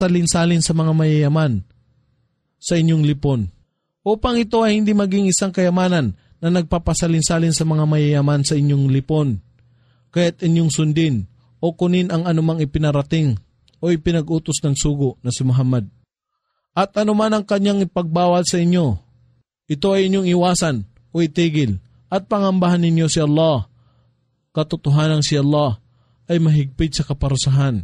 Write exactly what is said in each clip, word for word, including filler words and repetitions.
salin-salin sa mga mayayaman sa inyong lipon, upang ito ay hindi maging isang kayamanan na nagpapasalin-salin sa mga mayayaman sa inyong lipon, kaya't inyong sundin o kunin ang anumang ipinarating o ipinag-utos ng sugo na si Muhammad. At anuman ang kanyang ipagbawal sa inyo, ito ay inyong iwasan o itigil at pangambahan ninyo si Allah. Katotohanan si Allah ay mahigpit sa kaparusahan.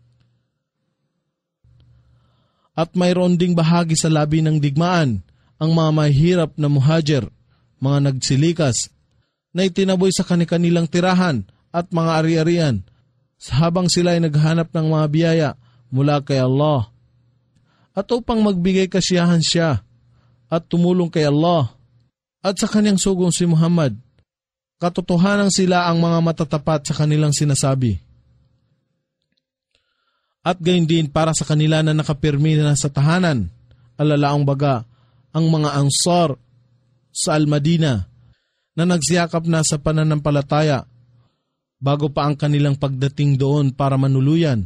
At mayroon ding bahagi sa labi ng digmaan ang mga mahirap na muhajir, mga nagsilikas, na itinaboy sa kanilang tirahan at mga ari-arian habang sila ay naghanap ng mga biyaya mula kay Allah. At upang magbigay kasiyahan siya at tumulong kay Allah at sa kanyang sugong si Muhammad, katotohanan sila ang mga matatapat sa kanilang sinasabi. At gayon din para sa kanila na nakapirmi na sa tahanan, alalaong baga, ang mga Ansar sa Al-Madina na nagsiyakap na sa pananampalataya bago pa ang kanilang pagdating doon para manuluyan.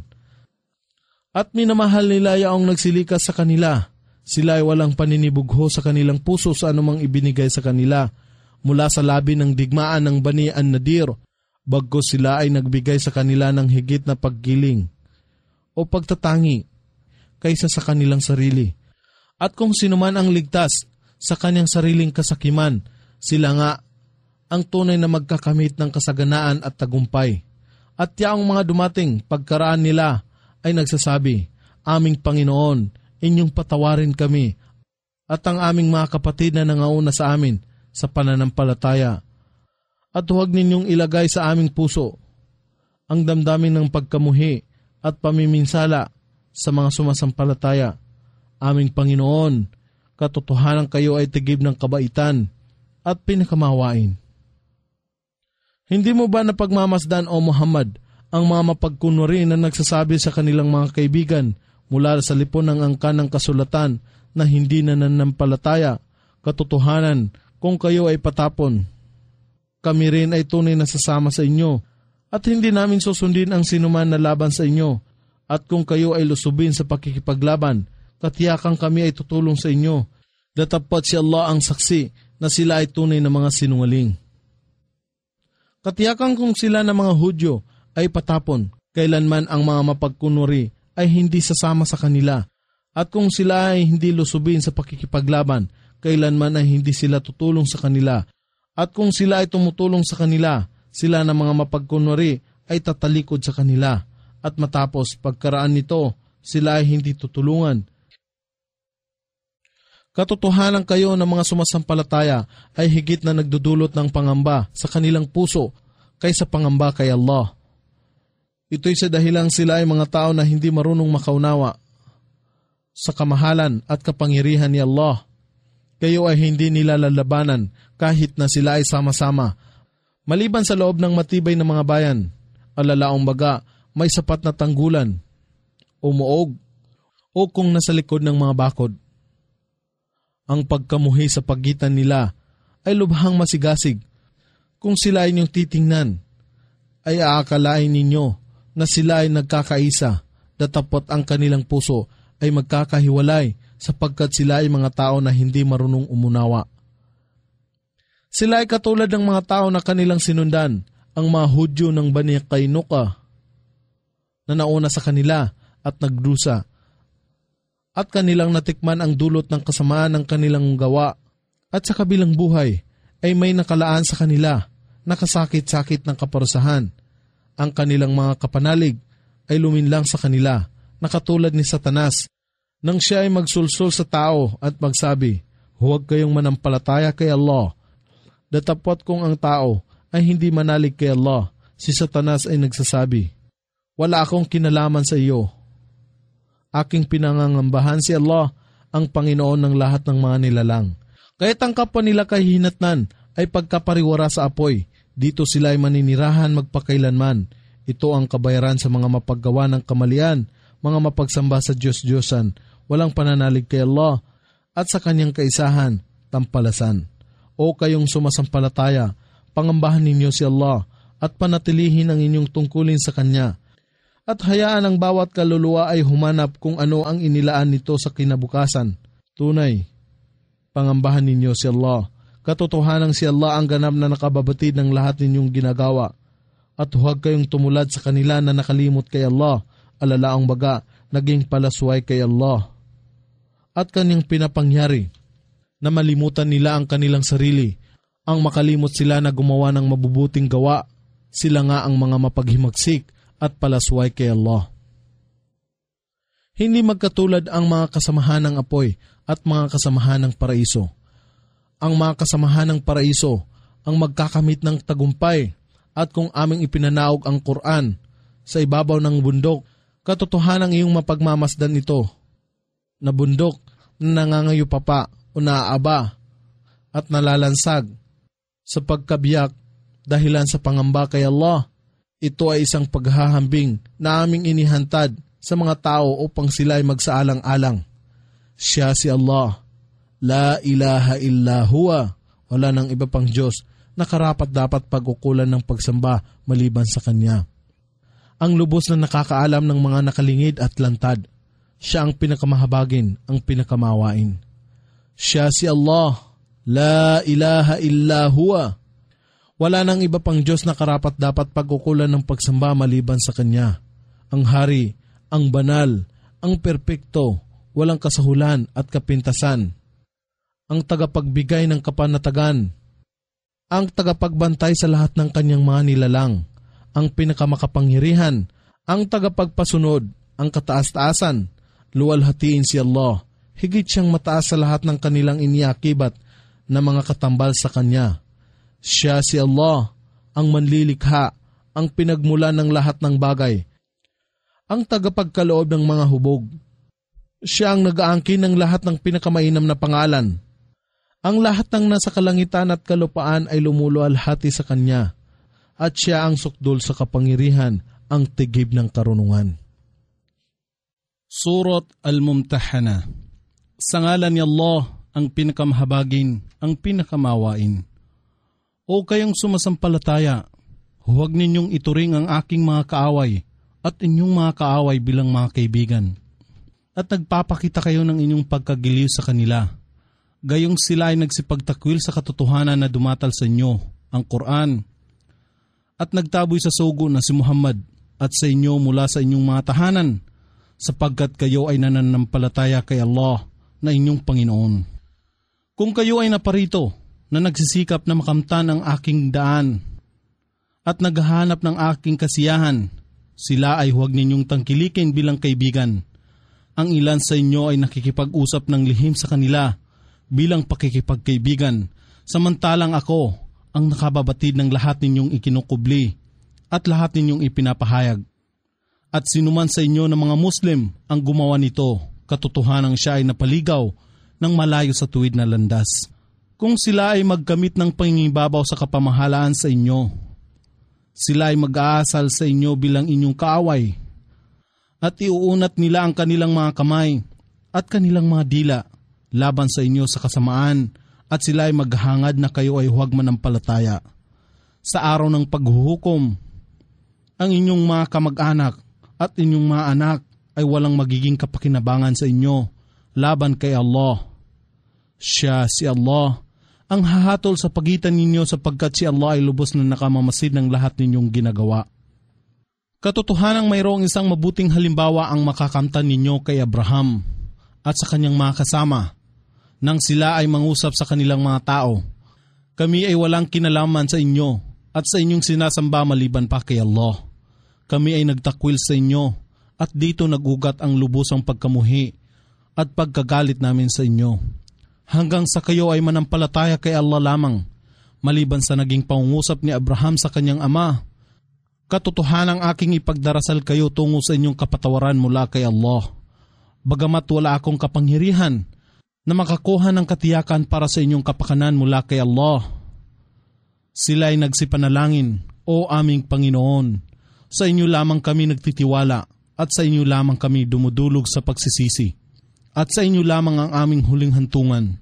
At minamahal nila yaong nagsilikas sa kanila. Sila ay walang paninibugho sa kanilang puso sa anumang ibinigay sa kanila mula sa labi ng digmaan ng Bani An-Nadir, bagkus sila ay nagbigay sa kanila ng higit na paggiling o pagtatangi kaysa sa kanilang sarili. At kung sino man ang ligtas sa kanyang sariling kasakiman, sila nga ang tunay na magkakamit ng kasaganaan at tagumpay. At yaong mga dumating pagkaraan nila ay nagsasabi, Aming Panginoon, inyong patawarin kami at ang aming mga kapatid na nangauna sa amin sa pananampalataya. At huwag ninyong ilagay sa aming puso ang damdamin ng pagkamuhi at pamiminsala sa mga sumasampalataya. Aming Panginoon, katotohanan kayo ay tigib ng kabaitan at pinakamawain. Hindi mo ba napagmamasdan o Muhammad ang mga mapagkunwari na nagsasabi sa kanilang mga kaibigan mula sa lipon ng angkan ng kasulatan na hindi na nanampalataya, katotohanan kung kayo ay patapon? Kami rin ay tunay na sasama sa inyo at hindi namin susundin ang sinuman na laban sa inyo, at kung kayo ay lusubin sa pakikipaglaban, katiyakan kami ay tutulong sa inyo. Datapat si Allah ang saksi na sila ay tunay na mga sinungaling. Katiyakan kung sila na mga Hudyo ay patapon, kailanman ang mga mapagkunwari ay hindi sasama sa kanila, at kung sila ay hindi lusubin sa pakikipaglaban, kailanman ay hindi sila tutulong sa kanila, at kung sila ay tumutulong sa kanila, sila na mga mapagkunwari ay tatalikod sa kanila, at matapos pagkaraan nito, sila ay hindi tutulungan. Katotohanan kayo ng mga sumasampalataya ay higit na nagdudulot ng pangamba sa kanilang puso kaysa pangamba kay Allah. Ito'y sa dahilang sila ay mga tao na hindi marunong makaunawa sa kamahalan at kapangyarihan ni Allah. Kayo ay hindi nila lalabanan kahit na sila ay sama-sama. Maliban sa loob ng matibay na mga bayan, alalaong baga may sapat na tanggulan, umuog, o kung nasa likod ng mga bakod. Ang pagkamuhi sa pagitan nila ay lubhang masigasig. Kung sila ay inyong titingnan, ay aakalain ninyo na sila ay nagkakaisa, datapot ang kanilang puso ay magkakahiwalay sapagkat sila ay mga tao na hindi marunong umunawa. Sila ay katulad ng mga tao na kanilang sinundan, ang mga Hudyo ng Bani Qaynuqa na nauna sa kanila at nagdusa, at kanilang natikman ang dulot ng kasamaan ng kanilang gawa, at sa kabilang buhay ay may nakalaan sa kanila, nakasakit-sakit ng kaparusahan. Ang kanilang mga kapanalig ay luminlang sa kanila, nakatulad ni Satanas, nang siya ay magsulsul sa tao at magsabi, huwag kayong manampalataya kay Allah. Datapot kung ang tao ay hindi manalig kay Allah, si Satanas ay nagsasabi, wala akong kinalaman sa iyo. Aking pinangangambahan si Allah, ang Panginoon ng lahat ng mga nilalang. Kaya't ang kapwa nila kahihinatnan ay pagkapariwara sa apoy, dito sila ay maninirahan magpakailanman. Ito ang kabayaran sa mga mapaggawa ng kamalian, mga mapagsamba sa Diyos-Diyosan, walang pananalig kay Allah, at sa kanyang kaisahan, tampalasan. O kayong sumasampalataya, pangambahan ninyo si Allah, at panatilihin ang inyong tungkulin sa Kanya. at hayaan ang bawat kaluluwa ay humanap kung ano ang inilaan nito sa kinabukasan. Tunay, pangambahan ninyo si Allah. Katotohanan si Allah ang ganap na nakababatid ng lahat ninyong ginagawa. At huwag kayong tumulad sa kanila na nakalimot kay Allah, alalaang baga, naging palasway kay Allah. At kanyang pinapangyari na malimutan nila ang kanilang sarili, ang makalimot sila na gumawa ng mabubuting gawa, sila nga ang mga mapaghimagsik at palasway kay Allah. Hindi magkatulad ang mga kasamahan ng apoy at mga kasamahan ng paraiso. Ang mga kasamahan ng paraiso ang magkakamit ng tagumpay at kung aming ipinanaog ang Quran sa ibabaw ng bundok, katotohanan iyong mapagmamasdan ito na bundok na nangangayupapa o naaaba at nalalansag sa pagkabiyak dahilan sa pangamba kay Allah. Ito ay isang paghahambing na aming inihantad sa mga tao upang sila ay magsaalang-alang. Siya si Allah. La ilaha illa huwa. Wala nang iba pang Diyos na karapat dapat pag-ukulan ng pagsamba maliban sa Kanya. Ang lubos na nakakaalam ng mga nakalingid at lantad. Siya ang pinakamahabagin, ang pinakamawain. Siya si Allah. La ilaha illa huwa. Wala nang iba pang Diyos na karapat dapat pag-ukulan ng pagsamba maliban sa Kanya. Ang hari, ang banal, ang perpekto, walang kasahulan at kapintasan. Ang tagapagbigay ng kapanatagan. Ang tagapagbantay sa lahat ng Kanyang mga nilalang. Ang pinakamakapangyarihan. Ang tagapagpasunod. Ang kataas-taasan. Luwalhatiin si Allah. Higit siyang mataas sa lahat ng kanilang iniakibat na mga katambal sa Kanya. Siya si Allah, ang manlilikha, ang pinagmulan ng lahat ng bagay, ang tagapagkaloob ng mga hubog. Siya ang nag-aangkin ng lahat ng pinakamainam na pangalan. Ang lahat ng nasa kalangitan at kalupaan ay lumulualhati sa Kanya, at siya ang sukdol sa kapangyarihan, ang tigib ng karunungan. Surat Al-Mumtahana. Sa ngalan ni Allah, ang pinakamahabagin, ang pinakamawain. O kayong sumasampalataya, huwag ninyong ituring ang aking mga kaaway at inyong mga kaaway bilang mga kaibigan. At nagpapakita kayo ng inyong pagkagiliw sa kanila. Gayong sila ay nagsipagtakwil sa katotohanan na dumatal sa inyo, ang Quran. At nagtaboy sa sugo na si Muhammad at sa inyo mula sa inyong mga tahanan, sapagkat kayo ay nananampalataya kay Allah na inyong Panginoon. Kung kayo ay naparito, na nagsisikap na makamtan ang aking daan at naghahanap ng aking kasiyahan, sila ay huwag ninyong tangkilikin bilang kaibigan. Ang ilan sa inyo ay nakikipag-usap ng lihim sa kanila bilang pakikipagkaibigan, samantalang ako ang nakababatid ng lahat ninyong ikinukubli at lahat ninyong ipinapahayag. At sinuman sa inyo ng mga Muslim ang gumawa nito, katotohanang siya ay napaligaw ng malayo sa tuwid na landas. Kung sila ay magkamit ng pangingibabaw sa kapamahalaan sa inyo, sila ay mag-aasal sa inyo bilang inyong kaaway, at iuunat nila ang kanilang mga kamay at kanilang mga dila laban sa inyo sa kasamaan, at sila ay maghangad na kayo ay huwag manampalataya. Sa araw ng paghuhukom, ang inyong mga kamag-anak at inyong mga anak ay walang magiging kapakinabangan sa inyo laban kay Allah. Siya si Allah ang hahatol sa pagitan ninyo sapagkat si Allah ay lubos na nakamamasid ng lahat ninyong ginagawa. Katotohanang mayroong isang mabuting halimbawa ang makakamtan ninyo kay Abraham at sa kanyang mga kasama nang sila ay mangusap sa kanilang mga tao. Kami ay walang kinalaman sa inyo at sa inyong sinasamba maliban pa kay Allah. Kami ay nagtakwil sa inyo at dito nagugat ang lubosang pagkamuhi at pagkagalit namin sa inyo. Hanggang sa kayo ay manampalataya kay Allah lamang, maliban sa naging pangungusap ni Abraham sa kanyang ama. Katotohanang aking ipagdarasal kayo tungo sa inyong kapatawaran mula kay Allah. Bagamat wala akong kapangyarihan na makakuha ng katiyakan para sa inyong kapakanan mula kay Allah. Sila ay nagsipanalangin, O aming Panginoon, sa inyo lamang kami nagtitiwala at sa inyo lamang kami dumudulog sa pagsisisi. At sa inyo lamang ang aming huling hantungan.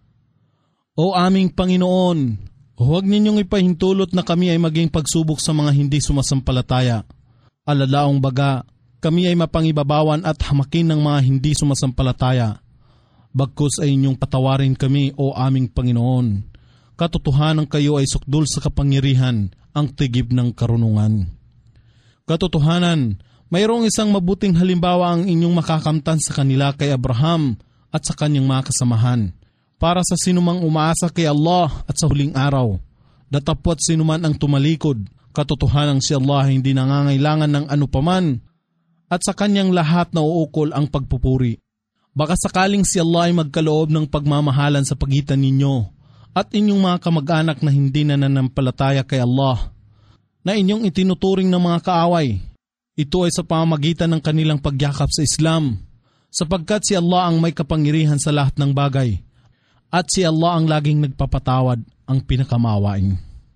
O aming Panginoon, huwag ninyong ipahintulot na kami ay maging pagsubok sa mga hindi sumasampalataya Alalaong baga, kami ay mapangibabawan at hamakin ng mga hindi sumasampalataya. Bagkus ay inyong patawarin kami, o aming Panginoon. Katotohanan kayo ay sukdol sa kapangyarihan, ang tigib ng karunungan. Katotohanan, mayroong isang mabuting halimbawa ang inyong makakamtan sa kanila kay Abraham at sa kanyang mga kasamahan, para sa sinumang umaasa kay Allah at sa huling araw. Datapwat sinuman ang tumalikod, katotohanan si Allah hindi nangangailangan ng anupaman, at sa kanyang lahat na uukol ang pagpupuri. Baka sakaling si Allah ay magkaloob ng pagmamahalan sa pagitan ninyo at inyong mga kamag-anak na hindi nananampalataya kay Allah, na inyong itinuturing ng mga kaaway. Ito ay sa pamamagitan ng kanilang pagyakap sa Islam, sapagkat si Allah ang may kapangyarihan sa lahat ng bagay, at si Allah ang laging nagpapatawad, ang pinakamawain.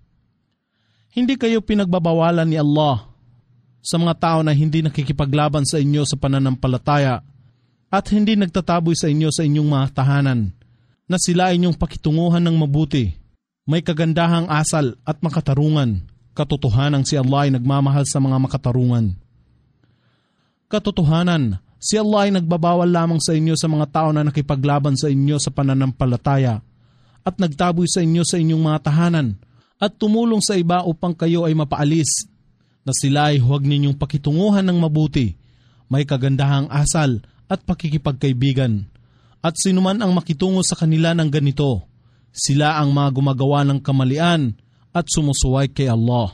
Hindi kayo pinagbabawalan ni Allah sa mga tao na hindi nakikipaglaban sa inyo sa pananampalataya at hindi nagtataboy sa inyo sa inyong mga tahanan, na sila inyong pakitunguhan ng mabuti, may kagandahang asal at makatarungan. Katotohanan si Allah ay nagmamahal sa mga makatarungan. Katotohanan, si Allah ay nagbabawal lamang sa inyo sa mga tao na nakipaglaban sa inyo sa pananampalataya at nagtaboy sa inyo sa inyong mga tahanan at tumulong sa iba upang kayo ay mapaalis, na sila ay huwag ninyong pakitunguhan ng mabuti, may kagandahang asal at pakikipagkaibigan. At sinuman ang makitungo sa kanila ng ganito, sila ang mga gumagawa ng kamalian at sumusuway kay Allah.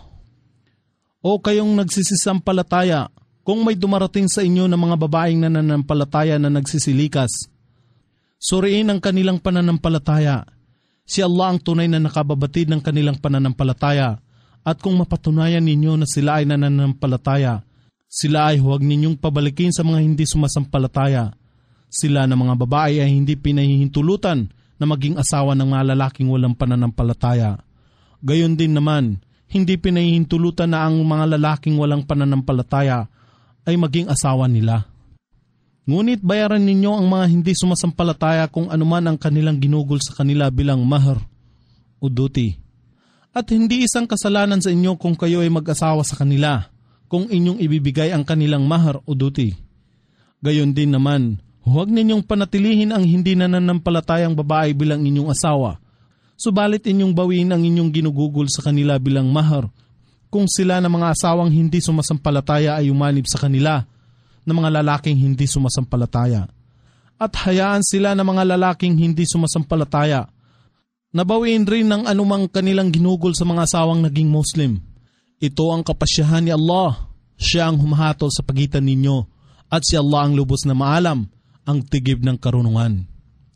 O kayong nagsisisampalataya, kung may dumarating sa inyo na mga babaeng nananampalataya na nagsisilikas, suriin ang kanilang pananampalataya. Si Allah ang tunay na nakababatid ng kanilang pananampalataya, at kung mapatunayan ninyo na sila ay nananampalataya, sila ay huwag ninyong pabalikin sa mga hindi sumasampalataya. Sila na mga babae ay hindi pinahihintulutan na maging asawa ng mga lalaking walang pananampalataya. Gayon din naman, hindi pinahihintulutan na ang mga lalaking walang pananampalataya ay maging asawa nila. Ngunit bayaran ninyo ang mga hindi sumasampalataya kung anuman ang kanilang ginugol sa kanila bilang mahar o duty. At hindi isang kasalanan sa inyo kung kayo ay mag-asawa sa kanila, kung inyong ibibigay ang kanilang mahar o duty. Gayon din naman, huwag ninyong panatilihin ang hindi nananampalatayang babae bilang inyong asawa, subalit inyong bawiin ang inyong ginugugol sa kanila bilang mahar kung sila na mga asawang hindi sumasampalataya ay umanib sa kanila na mga lalaking hindi sumasampalataya. At hayaan sila na mga lalaking hindi sumasampalataya nabawiin rin ng anumang kanilang ginugol sa mga asawang naging Muslim. Ito ang kapasyahan ni Allah. Siya ang humahatol sa pagitan ninyo, at si Allah ang lubos na maalam, ang tigib ng karunungan.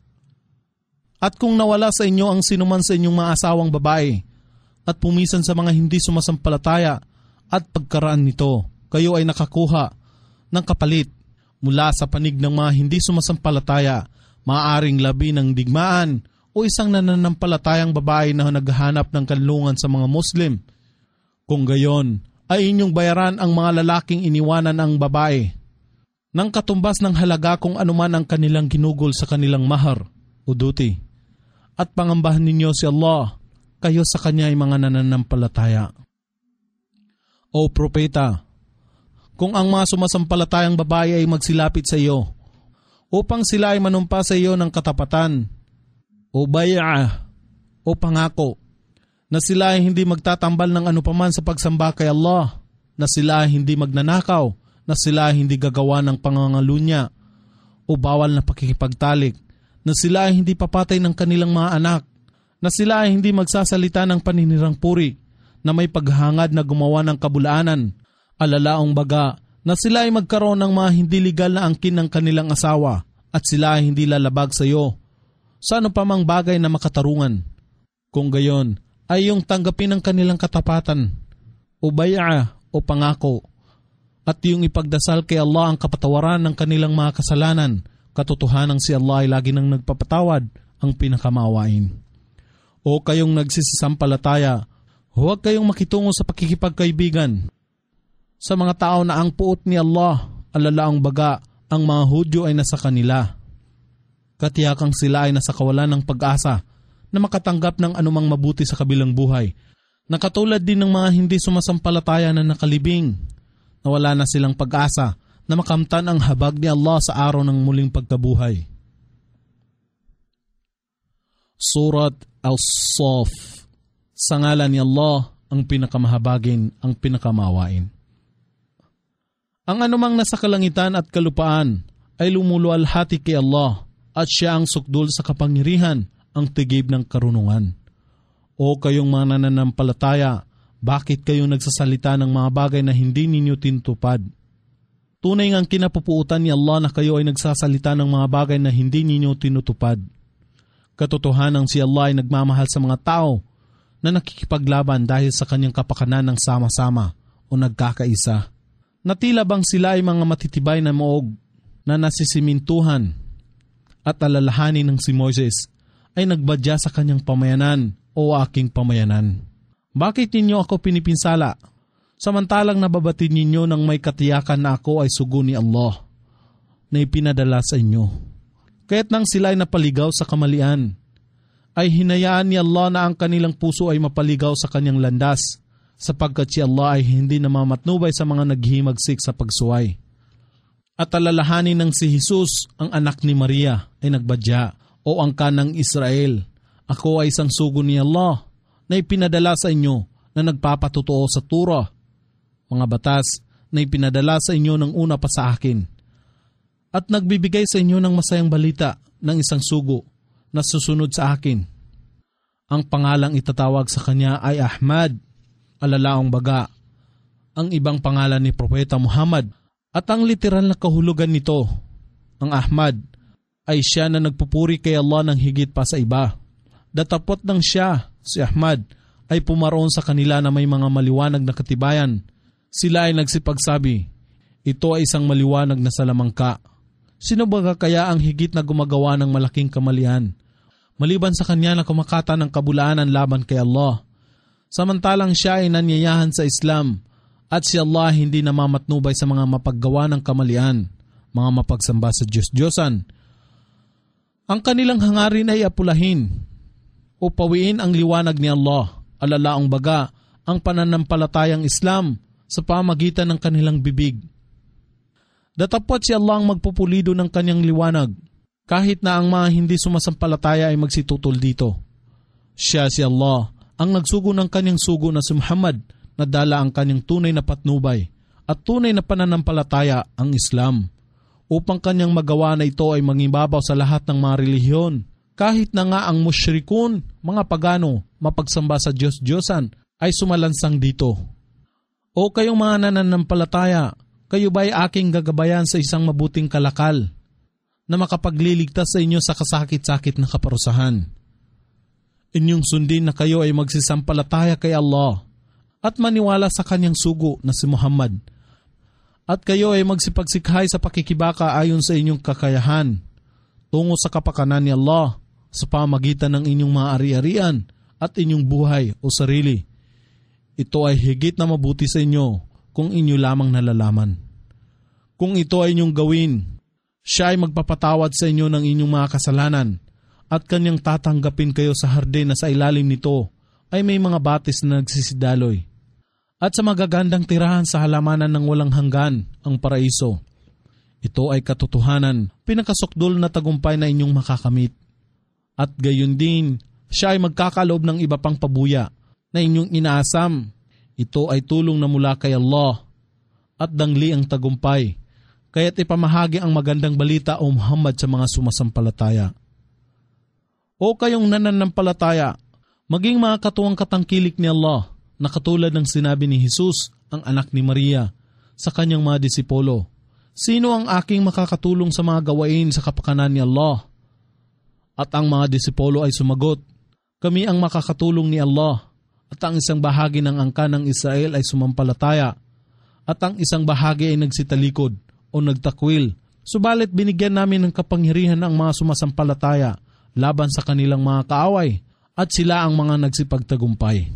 At kung nawala sa inyo ang sinuman sa inyong mga asawang babae, at pumisan sa mga hindi sumasampalataya, at pagkaraan nito, kayo ay nakakuha ng kapalit mula sa panig ng mga hindi sumasampalataya, maaaring labi ng digmaan o isang nananampalatayang babae na naghahanap ng kanlungan sa mga Muslim. Kung gayon, ay inyong bayaran ang mga lalaking iniwanan ang babae ng katumbas ng halaga kung anuman ang kanilang ginugol sa kanilang mahar o duty. At pangambahan ninyo si Allah, kayo sa Kanya ay mga nananampalataya. O propeta, kung ang mga sumasampalatayang babae ay magsilapit sa iyo, upang sila ay manumpa sa iyo ng katapatan, o bay'ah, o pangako, na sila ay hindi magtatambal ng anupaman sa pagsamba kay Allah, na sila ay hindi magnanakaw, na sila ay hindi gagawa ng pangangalunya, o bawal na pakikipagtalik, na sila ay hindi papatay ng kanilang mga anak, na sila ay hindi magsasalita ng paninirang puri, na may paghangad na gumawa ng kabulaanan, alalaong baga, na sila ay magkaroon ng mga hindi legal na angkin ng kanilang asawa, at sila ay hindi lalabag sa iyo sa ano pa mang bagay na makatarungan. Kung gayon, ay yung tanggapin ang kanilang katapatan, o bay'ah, o pangako, at yung ipagdasal kay Allah ang kapatawaran ng kanilang mga kasalanan. Katotohanan si Allah ay lagi nang nagpapatawad, ang pinakamawain. O kayong nagsisisampalataya, huwag kayong makitungo sa pakikipagkaibigan sa mga tao na ang puot ni Allah, alalaang baga, ang mga Hudyo ay nasa kanila. Katiyakang sila ay nasa kawalan ng pag-asa na makatanggap ng anumang mabuti sa kabilang buhay, na katulad din ng mga hindi sumasampalataya na nakalibing, na wala na silang pag-asa na makamtan ang habag ni Allah sa araw ng muling pagkabuhay. Surat Al-Saf. Sa ngalan ni Allah, ang pinakamahabagin, ang pinakamawain. Ang anumang nasa kalangitan at kalupaan ay lumuluwalhati kay Allah at siya ang sukdul sa kapangyarihan, ang tigib ng karunungan. O kayong mga nananampalataya, bakit kayo nagsasalita ng mga bagay na hindi ninyo tinutupad? Tunay ngang kinapupuutan ni Allah na kayo ay nagsasalita ng mga bagay na hindi ninyo tinutupad. Katotohanan si Allah ay nagmamahal sa mga tao na nakikipaglaban dahil sa kanyang kapakanan ng sama-sama o nagkakaisa. Natila bang sila ay mga matitibay na moog na nasisimintuhan at alalahanin ng si Moses ay nagbadya sa kanyang pamayanan o aking pamayanan. Bakit ninyo ako pinipinsala? Samantalang nababatid ninyo ng may katiyakan na ako ay sugo ni Allah na ipinadala sa inyo. Kaya't nang sila ay napaligaw sa kamalian, ay hinayaan ni Allah na ang kanilang puso ay mapaligaw sa kanyang landas, sapagkat si Allah ay hindi namamatnubay sa mga naghihimagsik sa pagsuway. At alalahanin ng si Jesus, ang anak ni Maria, ay nagbadya, o ang kanang Israel, ako ay isang sugo ni Allah na ipinadala sa inyo na nagpapatutuo sa Torah, mga batas na ipinadala sa inyo ng una pa sa akin, at nagbibigay sa inyo ng masayang balita ng isang sugo na susunod sa akin. Ang pangalang itatawag sa kanya ay Ahmad, alalaong baga, ang ibang pangalan ni Propeta Muhammad, at ang literal na kahulugan nito, ang Ahmad, ay siya na nagpupuri kay Allah ng higit pa sa iba. Datapot ng siya, si Ahmad, ay pumaroon sa kanila na may mga maliwanag na katibayan. Sila ay nagsipagsabi, ito ay isang maliwanag na salamangka. Sino ba kaya ang higit na gumagawa ng malaking kamalian, maliban sa kanya na kumakata ng kabulaanan laban kay Allah? Samantalang siya ay nanyayahan sa Islam, at si Allah hindi namamatnubay sa mga mapaggawa ng kamalian, mga mapagsamba sa Diyos-Diyosan. Ang kanilang hangarin ay apulahin o pawiin ang liwanag ni Allah, alalaong baga ang pananampalatayang Islam sa pamagitan ng kanilang bibig. Datapot si Allah ang magpupulido ng kanyang liwanag, kahit na ang mga hindi sumasampalataya ay magsitutol dito. Siya si Allah ang nagsugo ng kanyang sugo na si Muhammad na dala ang kanyang tunay na patnubay at tunay na pananampalataya, ang Islam, upang kanyang magawa na ito ay mangibabaw sa lahat ng mga relihiyon, kahit na nga ang musyrikun, mga pagano, mapagsamba sa Diyos-Diyosan, ay sumalansang dito. O kayong mga nananampalataya, kayo ba ay aking gagabayan sa isang mabuting kalakal na makapagliligtas sa inyo sa kasakit-sakit na kaparusahan? Inyong sundin na kayo ay magsisampalataya kay Allah at maniwala sa kanyang sugo na si Muhammad, at kayo ay magsipagsikhay sa pakikibaka ayon sa inyong kakayahan tungo sa kapakanan ni Allah sa pamagitan ng inyong mga ari-arian at inyong buhay o sarili. Ito ay higit na mabuti sa inyo kung inyo lamang nalalaman. Kung ito ay inyong gawin, siya ay magpapatawad sa inyo ng inyong mga kasalanan at kanyang tatanggapin kayo sa hardin na sa ilalim nito ay may mga batis na nagsisidaloy, at sa magagandang tirahan sa halamanan ng walang hanggan, ang paraiso. Ito ay katotohanan, pinakasukdol na tagumpay na inyong makakamit. At gayon din, siya ay magkakaloob ng iba pang pabuya na inyong inaasam. Ito ay tulong na mula kay Allah at dangli ang tagumpay, kaya't ipamahagi ang magandang balita o Muhammad sa mga sumasampalataya. O kayong nananampalataya, maging mga katuwang katangkilik ni Allah, na katulad ng sinabi ni Jesus, ang anak ni Maria, sa kanyang mga disipulo, sino ang aking makakatulong sa mga gawain sa kapakanan ni Allah? At ang mga disipulo ay sumagot, kami ang makakatulong ni Allah, at ang isang bahagi ng angkan ng Israel ay sumampalataya, at ang isang bahagi ay nagsitalikod o nagtakwil. Subalit binigyan namin ng kapangyarihan ang mga sumasampalataya laban sa kanilang mga kaaway, at sila ang mga nagsipagtagumpay.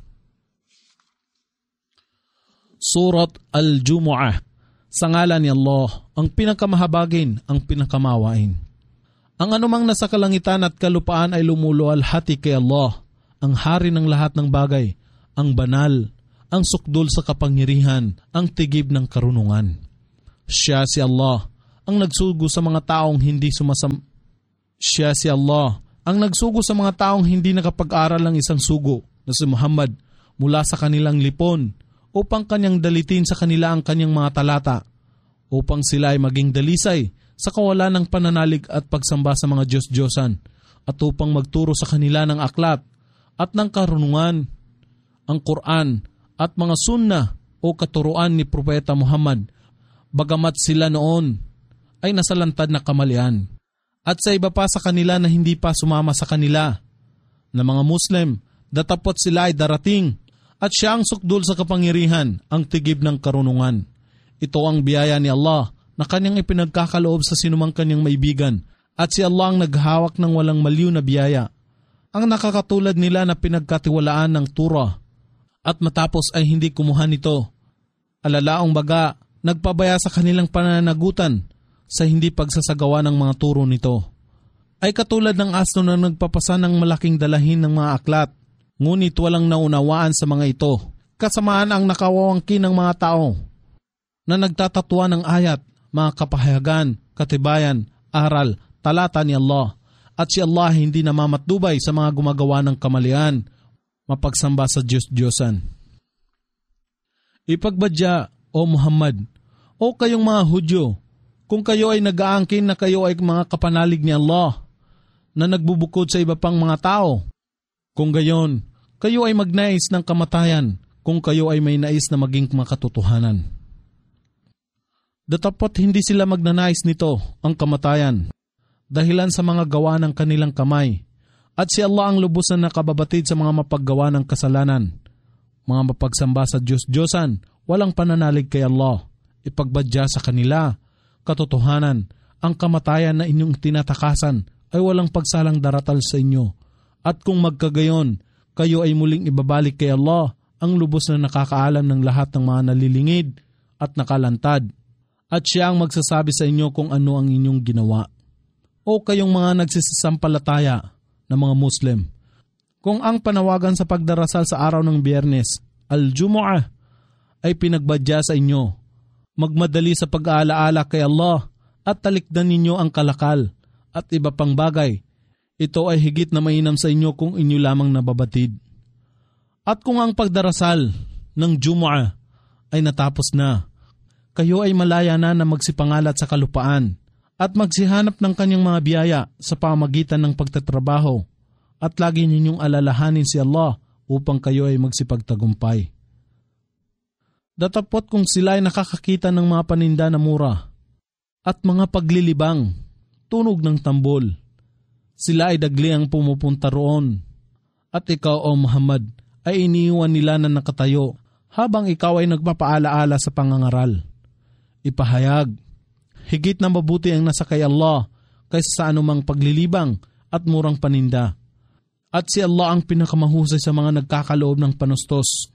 Surat Al-Jumu'ah. Sa ngalan ni Allah, ang pinakamahabagin, ang pinakamawain. Ang anumang nasa kalangitan at kalupaan ay lumuluwalhati kay Allah, ang hari ng lahat ng bagay, ang banal, ang sukdol sa kapangyarihan, ang tigib ng karunungan. Siya si Allah, ang nagsugo sa mga taong hindi sumasam... Siya si Allah, ang nagsugo sa mga taong hindi nakapag-aral ng isang sugo na si Muhammad mula sa kanilang lipon upang kanyang dalitin sa kanila ang kanyang mga talata upang sila ay maging dalisay sa kawalan ng pananalig at pagsamba sa mga Diyos-Diyosan at upang magturo sa kanila ng aklat at ng karunungan, ang Quran at mga sunnah o katuruan ni Propeta Muhammad, bagamat sila noon ay nasalantad na kamalian. At sa iba pa sa kanila na hindi pa sumama sa kanila na mga Muslim, datapot sila ay darating at siya ang sukdul sa kapangyarihan, ang tigib ng karunungan. Ito ang biyaya ni Allah na kanyang ipinagkakaloob sa sinumang kanyang maibigan at si Allah ang naghawak ng walang maliw na biyaya. Ang nakakatulad nila na pinagkatiwalaan ng Torah at matapos ay hindi kumuha nito. Alalaong baga, nagpabaya sa kanilang pananagutan sa hindi pagsasagawa ng mga turo nito. Ay katulad ng asno na nagpapasa ng malaking dalahin ng mga aklat, ngunit walang naunawaan sa mga ito. Kasamaan ang nakawawangkin ng mga tao na nagtatatwa ng ayat, mga kapahayagan, katibayan, aral, talata ni Allah. At si Allah hindi namamatdubay sa mga gumagawa ng kamalian, mapagsamba sa Diyos-Diyosan. Ipagbadya, O Muhammad, o kayong mga Hudyo, kung kayo ay nag-aangkin na kayo ay mga kapanalig ni Allah, na nagbubukod sa iba pang mga tao. Kung gayon, kayo ay magnais ng kamatayan kung kayo ay may nais na maging makatotohanan. Datapot hindi sila magnanais nito, ang kamatayan, dahilan sa mga gawa ng kanilang kamay, at si Allah ang lubos na nakababatid sa mga mapaggawa ng kasalanan. Mga mapagsamba sa Diyos-Diyosan, walang pananalig kay Allah, ipagbadya sa kanila, katotohanan, ang kamatayan na inyong tinatakasan ay walang pagsalang daratal sa inyo. At kung magkagayon, kayo ay muling ibabalik kay Allah, ang lubos na nakakaalam ng lahat ng mga nalilingid at nakalantad. At siya ang magsasabi sa inyo kung ano ang inyong ginawa. O kayong mga nagsisisampalataya na mga Muslim, kung ang panawagan sa pagdarasal sa araw ng Biyernes, Al-Jumu'ah, ay pinagbadya sa inyo, magmadali sa pag-aalaala kay Allah at talikdan ninyo ang kalakal at iba pang bagay. Ito ay higit na mainam sa inyo kung inyo lamang nababatid. At kung ang pagdarasal ng Jumu'ah ay natapos na, kayo ay malaya na na magsipangalat sa kalupaan at magsihanap ng kanyang mga biyaya sa pamagitan ng pagtatrabaho at lagi ninyong alalahanin si Allah upang kayo ay magsipagtagumpay. Datapot kung sila ay nakakakita ng mga paninda na mura at mga paglilibang, tunog ng tambol, sila ay dagli ang pumupunta roon. At ikaw, O Muhammad, ay iniiwan nila na nakatayo habang ikaw ay nagpapaalaala sa pangangaral. Ipahayag, higit na mabuti ang nasa kay Allah kaysa sa anumang paglilibang at murang paninda. At si Allah ang pinakamahusay sa mga nagkakaloob ng panustos.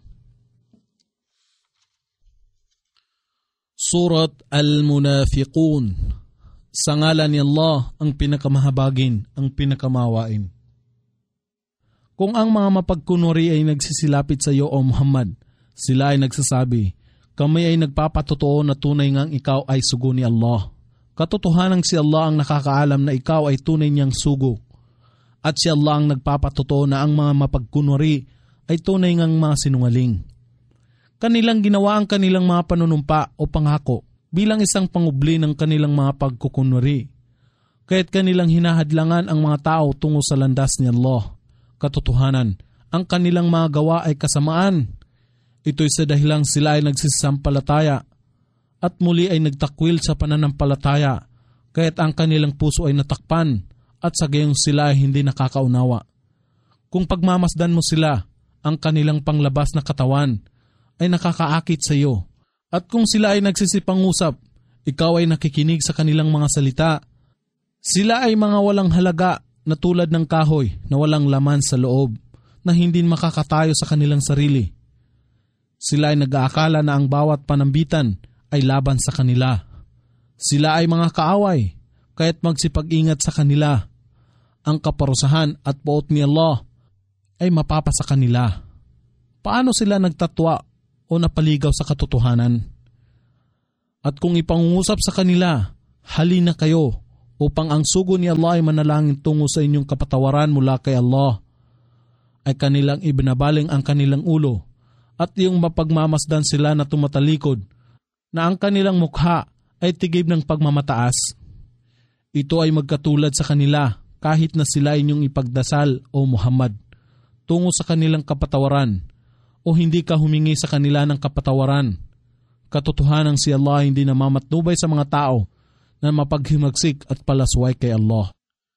Surat Al-Munafiqun. Sa ngalan ni Allah ang pinakamahabagin, ang pinakamawain. Kung ang mga mapagkunwari ay nagsisilapit sa iyo, O Muhammad, sila ay nagsasabi, kami ay nagpapatotoo na tunay ngang ikaw ay sugo ni Allah. Katotohanan si Allah ang nakakaalam na ikaw ay tunay niyang sugo. At si Allah ang nagpapatotoo na ang mga mapagkunwari ay tunay ngang mga sinungaling. Kanilang ginawa ang kanilang mga panunumpa o pangako bilang isang pangubli ng kanilang mga pagkukunwari. Kaya't kanilang hinahadlangan ang mga tao tungo sa landas ni Allah. Katotohanan, ang kanilang mga gawa ay kasamaan. Ito'y sa dahilang sila ay nagsisampalataya at muli ay nagtakwil sa pananampalataya, kaya't ang kanilang puso ay natakpan at sa gayong sila ay hindi nakakaunawa. Kung pagmamasdan mo sila, ang kanilang panglabas na katawan ay nakakaakit sa iyo. At kung sila ay nagsisipangusap, ikaw ay nakikinig sa kanilang mga salita. Sila ay mga walang halaga na tulad ng kahoy na walang laman sa loob, na hindi makakatayo sa kanilang sarili. Sila ay nag-aakala na ang bawat panambitan ay laban sa kanila. Sila ay mga kaaway, kaya't magsipag-ingat sa kanila. Ang kaparusahan at poot ni Allah ay mapapa sa kanila. Paano sila nagtatwa o napaligaw sa katotohanan. At kung ipangungusap sa kanila, halina kayo upang ang sugo ni Allah ay manalangin tungo sa inyong kapatawaran mula kay Allah, ay kanilang ibinabaling ang kanilang ulo at yung mapagmamasdan sila na tumatalikod na ang kanilang mukha ay tigib ng pagmamataas. Ito ay magkatulad sa kanila kahit na sila inyong ipagdasal o Muhammad tungo sa kanilang kapatawaran o hindi ka humingi sa kanila ng kapatawaran. Katotohanan si Allah hindi namamatnubay sa mga tao na mapaghimagsik at palasway kay Allah.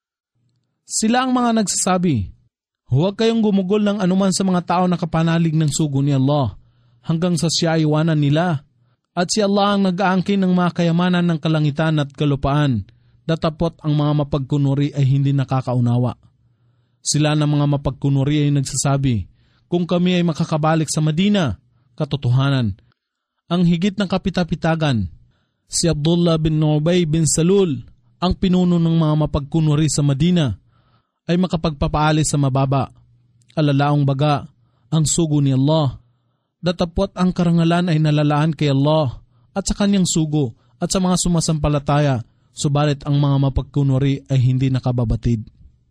Sila ang mga nagsasabi, huwag kayong gumugol ng anuman sa mga tao na kapanalig ng sugo ni Allah hanggang sa siya iwanan nila. At si Allah ang nag-aangkin ng mga kayamanan ng kalangitan at kalupaan, datapot ang mga mapagkunwari ay hindi nakakaunawa. Sila na mga mapagkunwari ay nagsasabi, kung kami ay makakabalik sa Madina, katotohanan, ang higit ng kapitapitagan, si Abdullah bin Ubay bin Salul, ang pinuno ng mga mapagkunwari sa Madina, ay makapagpapaalis sa mababa. Alalaong baga, ang sugo ni Allah. Datapot ang karangalan ay nalalaan kay Allah at sa kanyang sugo at sa mga sumasampalataya, subalit ang mga mapagkunwari ay hindi nakababatid.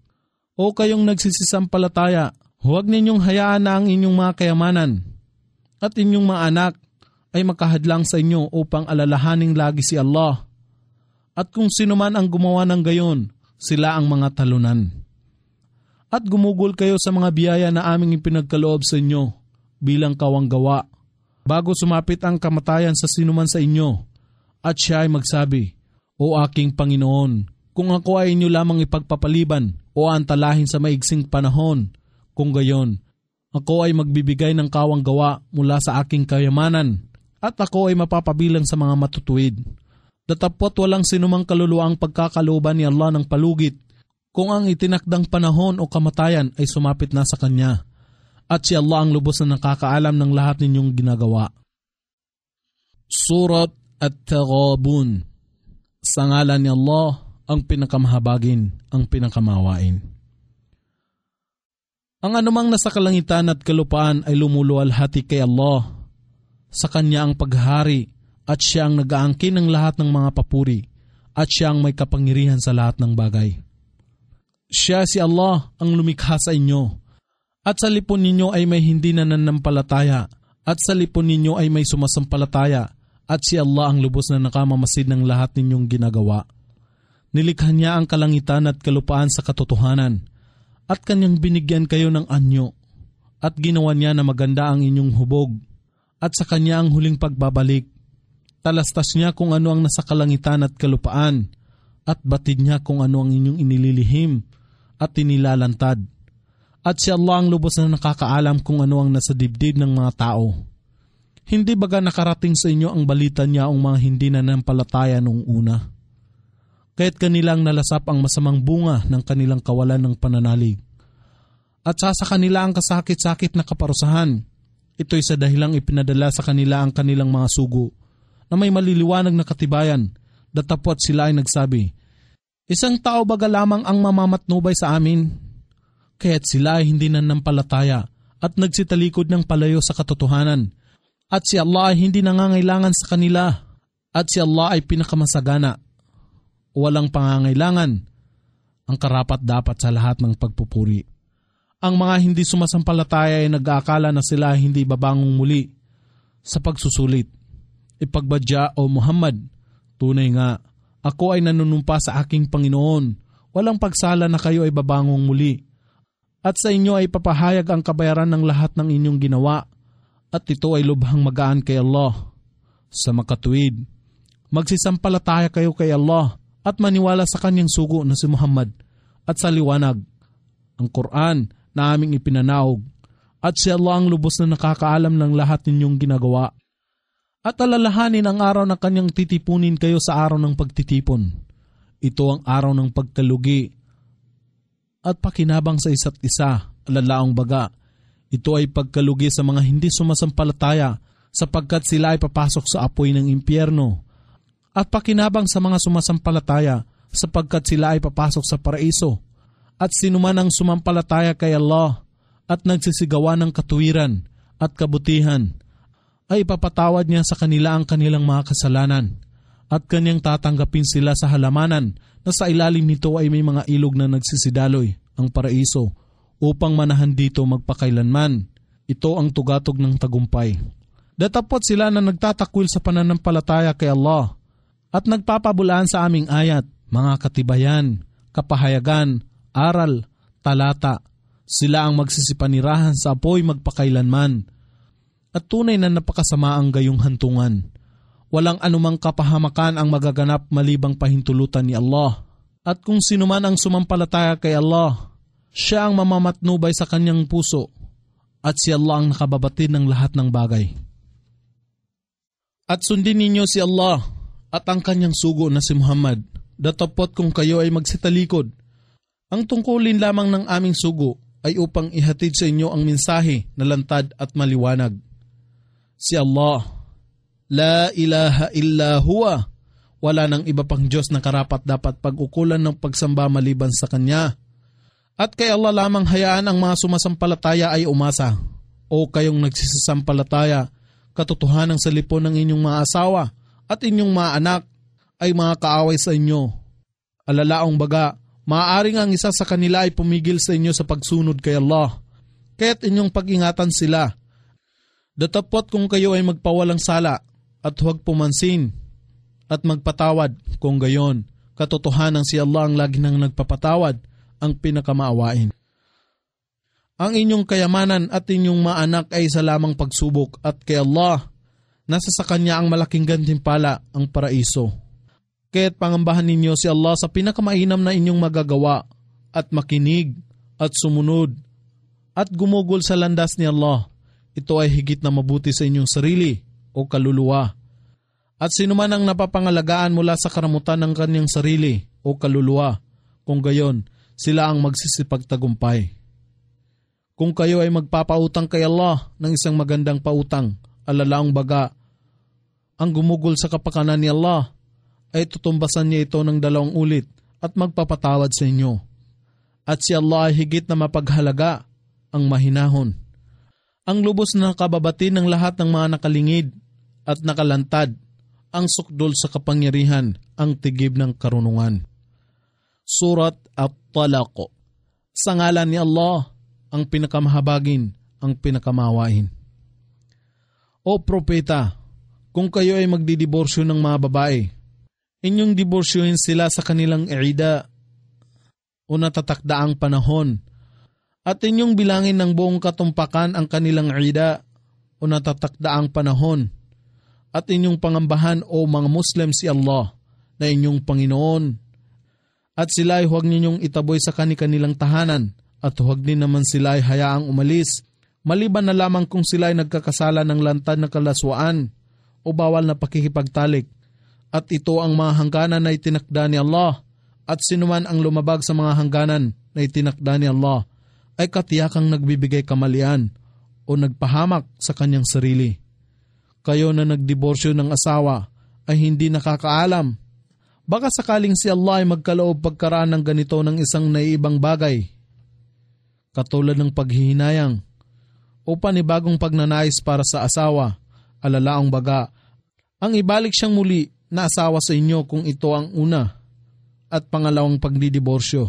O kayong nagsisisampalataya, huwag ninyong hayaan na ang inyong mga kayamanan at inyong mga anak ay makahadlang sa inyo upang alalahaning lagi si Allah. At kung sino man ang gumawa ng gayon, sila ang mga talunan. At gumugol kayo sa mga biyaya na aming ipinagkaloob sa inyo bilang kawanggawa, bago sumapit ang kamatayan sa sinuman sa inyo, at siya ay magsabi, O aking Panginoon, kung ako ay inyo lamang ipagpapaliban o antalahin sa maigsing panahon, kung gayon, ako ay magbibigay ng kawanggawa mula sa aking kayamanan, at ako ay mapapabilang sa mga matutuwid. Datapot walang sinumang kaluluwang pagkakalooban ni Allah ng palugit, kung ang itinakdang panahon o kamatayan ay sumapit na sa Kanya. At si Allah ang lubos na nakakaalam ng lahat ninyong ginagawa. Surat At-Taghabun. Sa ngalan ni Allah, ang pinakamahabagin, ang pinakamawain. Ang anumang nasa kalangitan at kalupaan ay lumuluwalhati kay Allah. Sa Kanya ang paghari at Siya ang nag-aangkin ng lahat ng mga papuri at Siya ang may kapangyarihan sa lahat ng bagay. Siya si Allah ang lumikha sa inyo. At sa lipon ninyo ay may hindi nananampalataya, at sa lipon ninyo ay may sumasampalataya, at si Allah ang lubos na nakamamasid ng lahat ninyong ginagawa. Nilikha Niya ang kalangitan at kalupaan sa katotohanan, at Kanyang binigyan kayo ng anyo, at ginawa Niya na maganda ang inyong hubog, at sa Kanya ang huling pagbabalik. Talastas Niya kung ano ang nasa kalangitan at kalupaan, at batid Niya kung ano ang inyong inililihim, at inilalantad. At si Allah ang lubos na nakakaalam kung ano ang nasa dibdib ng mga tao. Hindi baga nakarating sa inyo ang balita niya ang mga hindi nanampalataya noong una? Kaya't kanilang nalasap ang masamang bunga ng kanilang kawalan ng pananalig. At sa kanila ang kasakit-sakit na kaparusahan. Ito'y sa dahilang ipinadala sa kanila ang kanilang mga sugo na may maliliwanag na katibayan. Datapot sila ay nagsabi, isang tao baga lamang ang mamamatnubay sa amin? Kaya't sila ay hindi nanampalataya at nagsitalikod ng palayo sa katotohanan. At si Allah ay hindi nangangailangan sa kanila. At si Allah ay pinakamasagana. Walang pangangailangan. Ang karapat dapat sa lahat ng pagpupuri. Ang mga hindi sumasampalataya ay nag-aakala na sila ay hindi babangong muli sa pagsusulit. Ipagbadya o Muhammad, tunay nga, ako ay nanunumpa sa aking Panginoon. Walang pagsala na kayo ay babangong muli. At sa inyo ay papahayag ang kabayaran ng lahat ng inyong ginawa, at ito ay lubhang magaan kay Allah. Sa makatuwid, magsisampalataya kayo kay Allah at maniwala sa Kanyang sugo na si Muhammad at sa liwanag, ang Quran na aming ipinanaog, at si Allah ang lubos na nakakaalam ng lahat ninyong ginagawa. At alalahanin ang araw na Kanyang titipunin kayo sa araw ng pagtitipon. Ito ang araw ng pagkalugi at pakinabang sa isa't isa, alalaong baga. Ito ay pagkalugi sa mga hindi sumasampalataya sapagkat sila ay papasok sa apoy ng impyerno. At pakinabang sa mga sumasampalataya sapagkat sila ay papasok sa paraiso. At sinuman ang sumampalataya kay Allah at nagsisigawa ng katuwiran at kabutihan ay ipapatawad niya sa kanila ang kanilang mga kasalanan at kanyang tatanggapin sila sa halamanan na sa ilalim nito ay may mga ilog na nagsisidaloy, ang paraiso, upang manahan dito magpakailanman. Ito ang tugatog ng tagumpay. Datapot sila na nagtatakwil sa pananampalataya kay Allah at nagpapabulaan sa aming ayat, mga katibayan, kapahayagan, aral, talata. Sila ang magsisipanirahan sa apoy magpakailanman. At tunay na napakasama ang gayong hantungan. Walang anumang kapahamakan ang magaganap malibang pahintulutan ni Allah. At kung sino man ang sumampalataya kay Allah, siya ang mamamatnubay sa kanyang puso at si Allah ang nakababatid ng lahat ng bagay. At sundin ninyo si Allah at ang kanyang sugo na si Muhammad, datapot kung kayo ay magsitalikod. Ang tungkulin lamang ng aming sugo ay upang ihatid sa inyo ang mensahe na lantad at maliwanag. Si Allah, la ilaha illa huwa, wala nang iba pang Diyos na karapat dapat pag-ukulan ng pagsamba maliban sa Kanya. At kay Allah lamang hayaan ang mga sumasampalataya ay umasa. O kayong nagsisasampalataya, katotohanan sa lipon ng inyong mga asawa at inyong mga anak ay mga kaaway sa inyo. Alalaong baga, maaaring ang isa sa kanila ay pumigil sa inyo sa pagsunod kay Allah, kaya't inyong pag-ingatan sila. Datapot kung kayo ay magpawalang sala at huwag pumansin at magpatawad kung gayon. Katotohanan si Allah ang lagi nang nagpapatawad, ang pinakamaawain. Ang inyong kayamanan at inyong mga anak ay isa lamang pagsubok at kay Allah, nasa sa Kanya ang malaking gantimpala, ang paraiso. Kaya't pangambahan ninyo si Allah sa pinakamainam na inyong magagawa at makinig at sumunod at gumugol sa landas ni Allah. Ito ay higit na mabuti sa inyong sarili o kaluluwa. At sino man ang napapangalagaan mula sa karamutan ng kanyang sarili o kaluluwa, kung gayon, sila ang magsisipagtagumpay. Kung kayo ay magpapautang kay Allah ng isang magandang pautang, alalaong baga, ang gumugol sa kapakanan ni Allah ay tutumbasan niya ito ng dalawang ulit at magpapatawad sa inyo. At si Allah ay higit na mapaghalaga, ang mahinahon. Ang lubos na nakababati ng lahat ng mga nakalingid at nakalantad, ang sukdol sa kapangyarihan, ang tigib ng karunungan. Surat At-Talaq. Sa ngalan ni Allah, ang pinakamahabagin, ang pinakamawain. O propeta, kung kayo ay magdidiborsyo ng mga babae, inyong diborsyohin sila sa kanilang ida o natatakdaang panahon, at inyong bilangin ng buong katumpakan ang kanilang ida o natatakdaang panahon, at inyong pangambahan o mga Muslim si Allah na inyong Panginoon, at sila ay huwag ninyong itaboy sa kani-kanilang tahanan, at huwag din naman sila ay hayaang umalis, maliban na lamang kung sila ay nagkakasala ng lantad na kalaswaan o bawal na pakikipagtalik. At ito ang mga hangganan na itinakda ni Allah, at sinuman ang lumabag sa mga hangganan na itinakda ni Allah ay katiyakang nagbibigay kamalian o nagpahamak sa kanyang sarili. Kayo na nagdiborsyo ng asawa ay hindi nakakaalam. Baka sakaling si Allah ay magkaloob pagkaraan ng ganito ng isang naiibang bagay, katulad ng paghihinayang o panibagong pagnanais para sa asawa, alalaong baga, ang ibalik siyang muli na asawa sa inyo kung ito ang una at pangalawang pagdidiborsyo.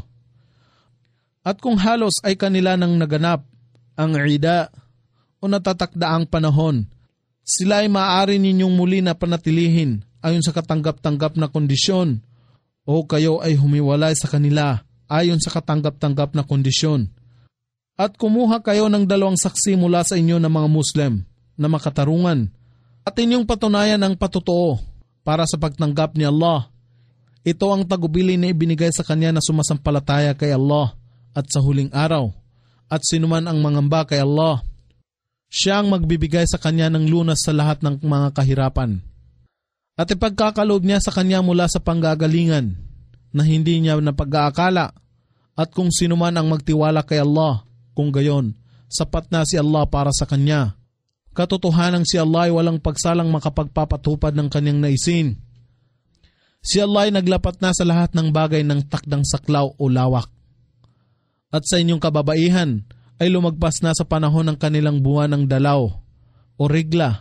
At kung halos ay kanila nang naganap ang ida o natatakdaang panahon, sila ay maaari ninyong muli na panatilihin ayon sa katanggap-tanggap na kondisyon, o kayo ay humiwalay sa kanila ayon sa katanggap-tanggap na kondisyon. At kumuha kayo ng dalawang saksi mula sa inyo ng mga Muslim na makatarungan at inyong patunayan ang patotoo para sa pagtanggap ni Allah. Ito ang tagubili na ibinigay sa kanya na sumasampalataya kay Allah at sa huling araw, at sinuman ang mangamba kay Allah, siya ang magbibigay sa kanya ng lunas sa lahat ng mga kahirapan. At ipagkakaloob niya sa kanya mula sa panggagalingan na hindi niya napag-aakala, at kung sinuman ang magtiwala kay Allah, kung gayon, sapat na si Allah para sa kanya. Katotohanan si Allah ay walang pagsalang makapagpapatupad ng kanyang naisin. Si Allah ay naglapat na sa lahat ng bagay ng takdang saklaw o lawak. At sa inyong kababaihan ay lumagpas na sa panahon ng kanilang buwan ng dalaw o regla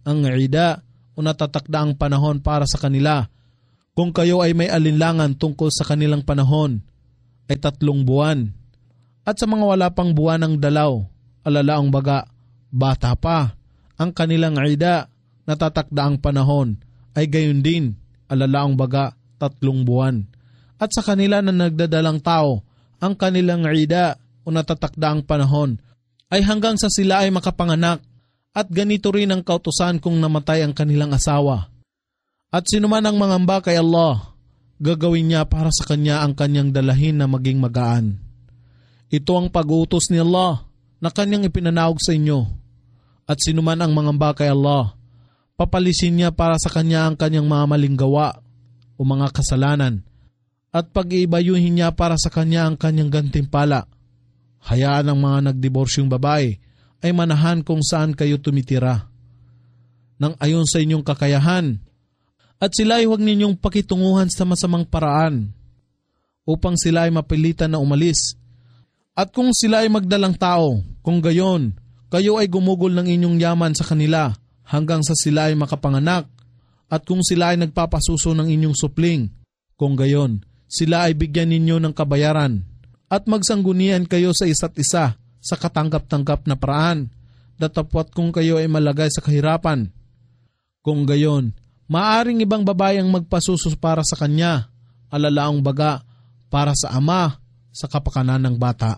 ang ida o natatakdaang panahon para sa kanila. Kung kayo ay may alinlangan tungkol sa kanilang panahon, ay tatlong buwan. At sa mga wala pang buwan ng dalaw, alalaang baga, bata pa, ang kanilang ida, natatakdaang panahon, ay gayon din, alalaang baga, tatlong buwan. At sa kanila na nagdadalang tao, ang kanilang ida o natatakdaang panahon, ay hanggang sa sila ay makapanganak. At ganito rin ang kautusan kung namatay ang kanilang asawa. At sino man ang mangamba kay Allah, gagawin niya para sa kanya ang kanyang dalahin na maging magaan. Ito ang pag-uutos ni Allah na kanyang ipinanaog sa inyo. At sino man ang mangamba kay Allah, papalisin niya para sa kanya ang kanyang mga maling gawa o mga kasalanan at pag-iibayuhin niya para sa kanya ang kanyang gantimpala. Hayaan ang mga nagdiborsyong babae ay manahan kung saan kayo tumitira nang ayon sa inyong kakayahan, at sila ay huwag ninyong pakitunguhan sa masamang paraan upang sila ay mapilitan na umalis. At kung sila ay magdalang tao, kung gayon, kayo ay gumugol ng inyong yaman sa kanila hanggang sa sila ay makapanganak. At kung sila ay nagpapasuso ng inyong supling, kung gayon, sila ay bigyan ninyo ng kabayaran. At magsanggunian kayo sa isa't isa sa katanggap-tanggap na paraan, datapwat kung kayo ay malagay sa kahirapan. Kung gayon, maaring ibang babae ang magpasuso para sa kanya, alalaang baga para sa ama sa kapakanan ng bata.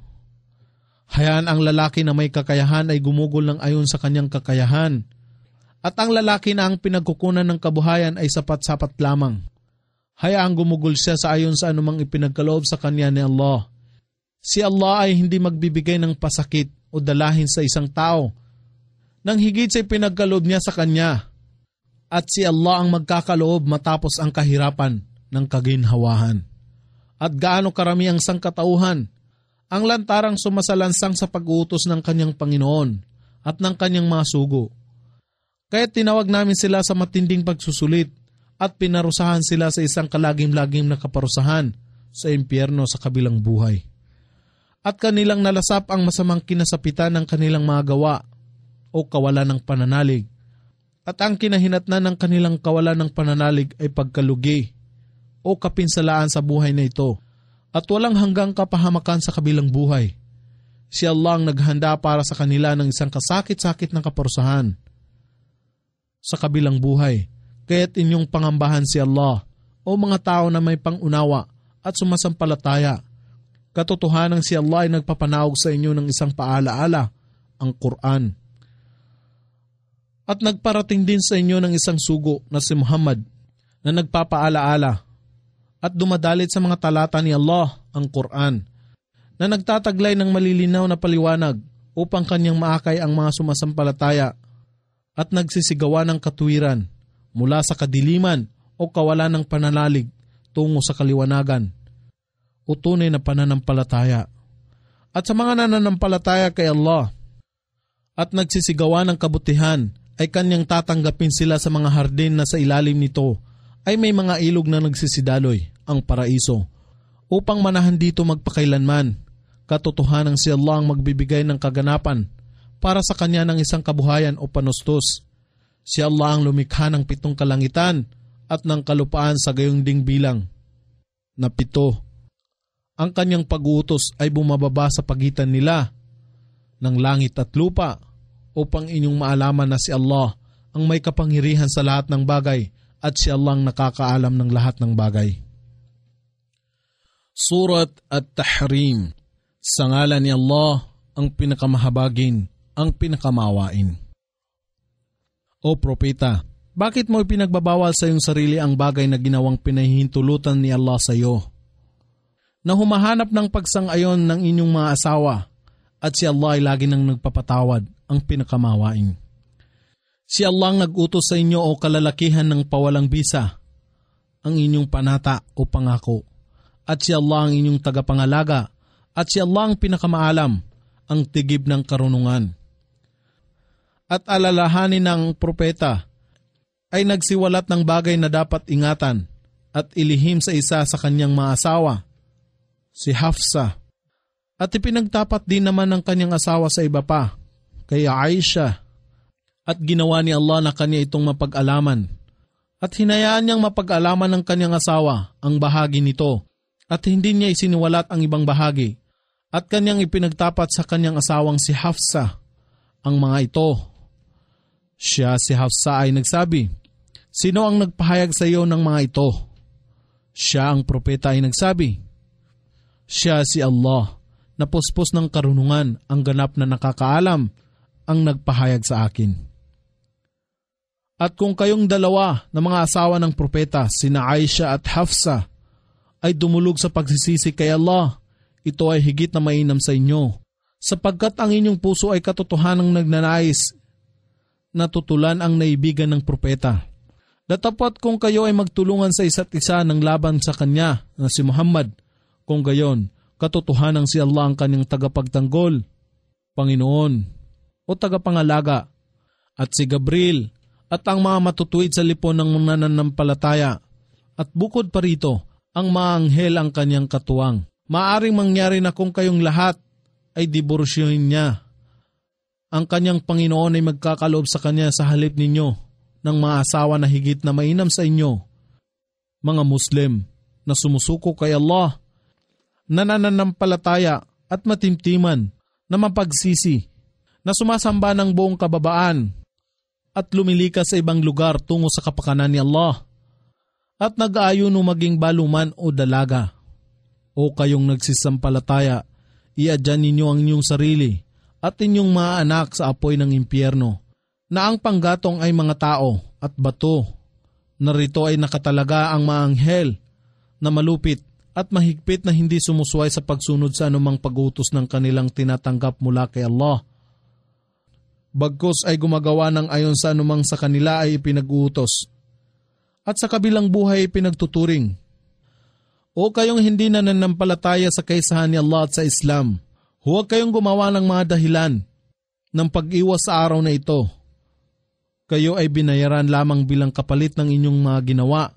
Hayaan ang lalaki na may kakayahan ay gumugol ng ayon sa kanyang kakayahan, at ang lalaki na ang pinagkukunan ng kabuhayan ay sapat-sapat lamang. Hayaang gumugol siya sa ayon sa anumang ipinagkaloob sa kanya ni Allah. Si Allah ay hindi magbibigay ng pasakit o dalahin sa isang tao nang higit sa ipinagkaloob niya sa kanya. At si Allah ang magkakaloob matapos ang kahirapan ng kaginhawahan. At gaano karami ang sangkatauhan, ang lantarang sumasalansang sa pag-uutos ng kanyang Panginoon at ng kanyang mga sugo. Kaya tinawag namin sila sa matinding pagsusulit at pinarusahan sila sa isang kalagim-lagim na kaparusahan sa impyerno sa kabilang buhay. At kanilang nalasap ang masamang kinasapitan ng kanilang mga gawa o kawalan ng pananalig. At ang kinahinatnan ng kanilang kawalan ng pananalig ay pagkalugi o kapinsalaan sa buhay na ito at walang hanggang kapahamakan sa kabilang buhay. Si Allah ang naghanda para sa kanila ng isang kasakit-sakit na kaparusahan sa kabilang buhay. Kaya't inyong pangambahan si Allah o mga tao na may pangunawa at sumasampalataya. Katotohanan si Allah ay nagpapanaog sa inyo ng isang paalaala, ang Quran. At nagparating din sa inyo ng isang sugo na si Muhammad na nagpapaalaala at dumadalit sa mga talata ni Allah, ang Quran, na nagtataglay ng malilinaw na paliwanag upang kanyang maakay ang mga sumasampalataya at nagsisigawa ng katuwiran mula sa kadiliman o kawalan ng pananalig tungo sa kaliwanagan o tunay na pananampalataya. At sa mga nananampalataya kay Allah at nagsisigawa ng kabutihan ay kanyang tatanggapin sila sa mga hardin na sa ilalim nito ay may mga ilog na nagsisidaloy, ang paraiso, upang manahan dito magpakailanman. Katotohanan si Allah ang magbibigay ng kaganapan para sa kanya ng isang kabuhayan o panustos. Si Allah ang lumikha ng pitong kalangitan at ng kalupaan sa gayong ding bilang na pito. Ang kanyang pag-uutos ay bumababa sa pagitan nila ng langit at lupa upang inyong maalaman na si Allah ang may kapangyarihan sa lahat ng bagay at si Allah ang nakakaalam ng lahat ng bagay. Surat At-Tahrim. Sa ngalan ni Allah, ang pinakamahabagin, ang pinakamawain. O Propeta, bakit mo ipinagbabawal sa iyong sarili ang bagay na ginawang pinahihintulutan ni Allah sa iyo? Na humahanap ng pagsang-ayon ng inyong mga asawa at si Allah ay lagi nang nagpapatawad, ang pinakamawain. Si Allah ang nag-utos sa inyo o kalalakihan ng pawalang bisa, ang inyong panata o pangako. At si Allah ang inyong tagapangalaga at si Allah ang pinakamaalam, ang tigib ng karunungan. At alalahanin ng propeta ay nagsiwalat ng bagay na dapat ingatan at ilihim sa isa sa kanyang mga asawa, si Hafsa. At ipinagtapat din naman ng kanyang asawa sa iba pa, kay Aisha. at ginawa ni Allah na kanya itong mapag-alaman. At hinayaan niyang mapag-alaman ng kanyang asawa ang bahagi nito at hindi niya isiniwalat ang ibang bahagi at kanyang ipinagtapat sa kanyang asawang si Hafsa ang mga ito. Siya si Hafsa ay nagsabi, "Sino ang nagpahayag sa iyo ng mga ito?" Siya ang propeta ay nagsabi, "Siya si Allah, na puspos ng karunungan, ang ganap na nakakaalam, ang nagpahayag sa akin." At kung kayong dalawa na mga asawa ng propeta, sina Aisha at Hafsa, ay dumulog sa pagsisisi kay Allah, ito ay higit na mainam sa inyo, sapagkat ang inyong puso ay katotohanang nagnanais na tutulan ang naibigan ng propeta. Datapat kung kayo ay magtulungan sa isa't isa ng laban sa kanya na si Muhammad, kung gayon, katotohanang si Allah ang kanyang tagapagtanggol, Panginoon o tagapangalaga, at si Gabriel at ang mga matutuwid sa lipon ng mananampalataya, at bukod pa rito, ang mga anghel ang kanyang katuwang. Maaring mangyari na kung kayong lahat ay diborsyohin niya, ang kanyang Panginoon ay magkakaloob sa kanya sa halip ninyo ng mga asawa na higit na mainam sa inyo, mga Muslim na sumusuko kay Allah, nananampalataya at matimtiman, na mapagsisi, na sumasamba ng buong kababaan at lumilikas sa ibang lugar tungo sa kapakanan ni Allah, at nag-aayon o maging baluman o dalaga. O kayong nagsisampalataya, iadyan ninyo ang inyong sarili at inyong mga anak sa apoy ng impyerno, na ang panggatong ay mga tao at bato. Narito ay nakatalaga ang mga anghel na malupit at mahigpit na hindi sumusuway sa pagsunod sa anumang pag-utos ng kanilang tinatanggap mula kay Allah. Bagkus ay gumagawa ng ayon sa anumang sa kanila ay ipinag-uutos, at sa kabilang buhay ay pinagtuturing. O kayong hindi nananampalataya sa kaisahan ni Allah at sa Islam, huwag kayong gumawa ng mga dahilan ng pag-iwas sa araw na ito. Kayo ay binayaran lamang bilang kapalit ng inyong mga ginawa.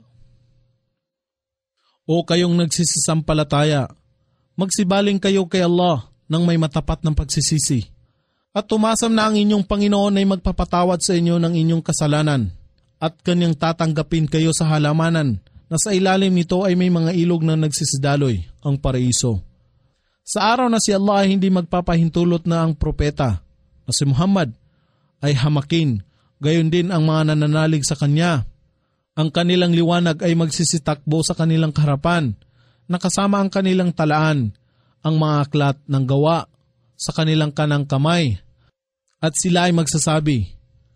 O kayong nagsisisampalataya, magsibaling kayo kay Allah ng may matapat ng pagsisisi. At tumasam na ang inyong Panginoon ay magpapatawad sa inyo ng inyong kasalanan, at kanyang tatanggapin kayo sa halamanan na sa ilalim nito ay may mga ilog na nagsisidaloy, ang paraiso. Sa araw na si Allah ay hindi magpapahintulot na ang propeta na si Muhammad ay hamakin, gayon din ang mga nananalig sa kanya. Ang kanilang liwanag ay magsisitakbo sa kanilang harapan, nakasama ang kanilang talaan, ang mga aklat ng gawa sa kanilang kanang kamay. At sila ay magsasabi,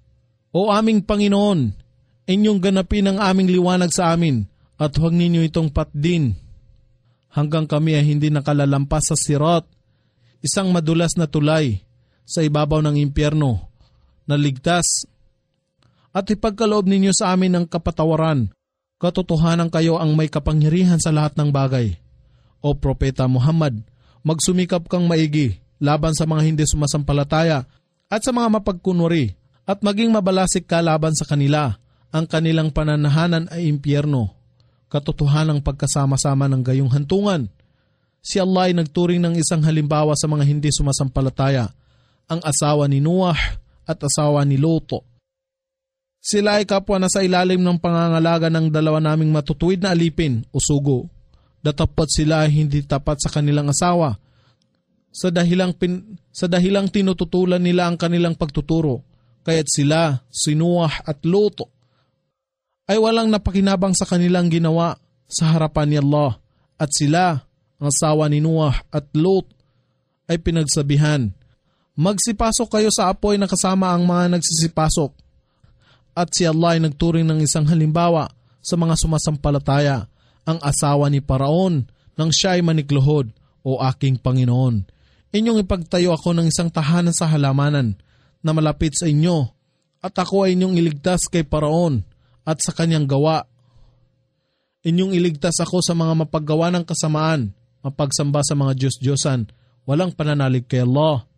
"O aming Panginoon, inyong ganapin ang aming liwanag sa amin at huwag ninyo itong patdin hanggang kami ay hindi nakalalampas sa sirat, isang madulas na tulay sa ibabaw ng impyerno na ligtas. At ipagkaloob ninyo sa amin ang kapatawaran, katotohanan kayo ang may kapangyarihan sa lahat ng bagay. O Propeta Muhammad, magsumikap kang maigi laban sa mga hindi sumasampalataya at sa mga mapagkunwari, at maging mabalasik ka laban sa kanila. Ang kanilang pananahanan ay impyerno, katotohanang pagkasama-sama ng gayong hantungan." Si Allah ay nagturing ng isang halimbawa sa mga hindi sumasampalataya, ang asawa ni Noah at asawa ni Lot. Sila ay kapwa na sa ilalim ng pangangalaga ng dalawa naming matutuwid na alipin o sugo. Datapat sila ay hindi tapat sa kanilang asawa, sa dahilang, pin, sa dahilang tinututulan nila ang kanilang pagtuturo, kaya't sila, si Noah at Lot, ay walang napakinabang sa kanilang ginawa sa harapan ni Allah, at sila, ang asawa ni Noah at Lot, ay pinagsabihan, "Magsipasok kayo sa apoy na kasama ang mga nagsisipasok." At si Allah ay nagturing ng isang halimbawa sa mga sumasampalataya, ang asawa ni Paraon, nang siya ay manikluhod, "O aking Panginoon, inyong ipagtayo ako ng isang tahanan sa halamanan na malapit sa inyo, at ako ay inyong iligtas kay Paraon at sa kanyang gawa. Inyong iligtas ako sa mga mapaggawa ng kasamaan, mapagsamba sa mga Diyos-Diyosan, walang pananalig kay Allah."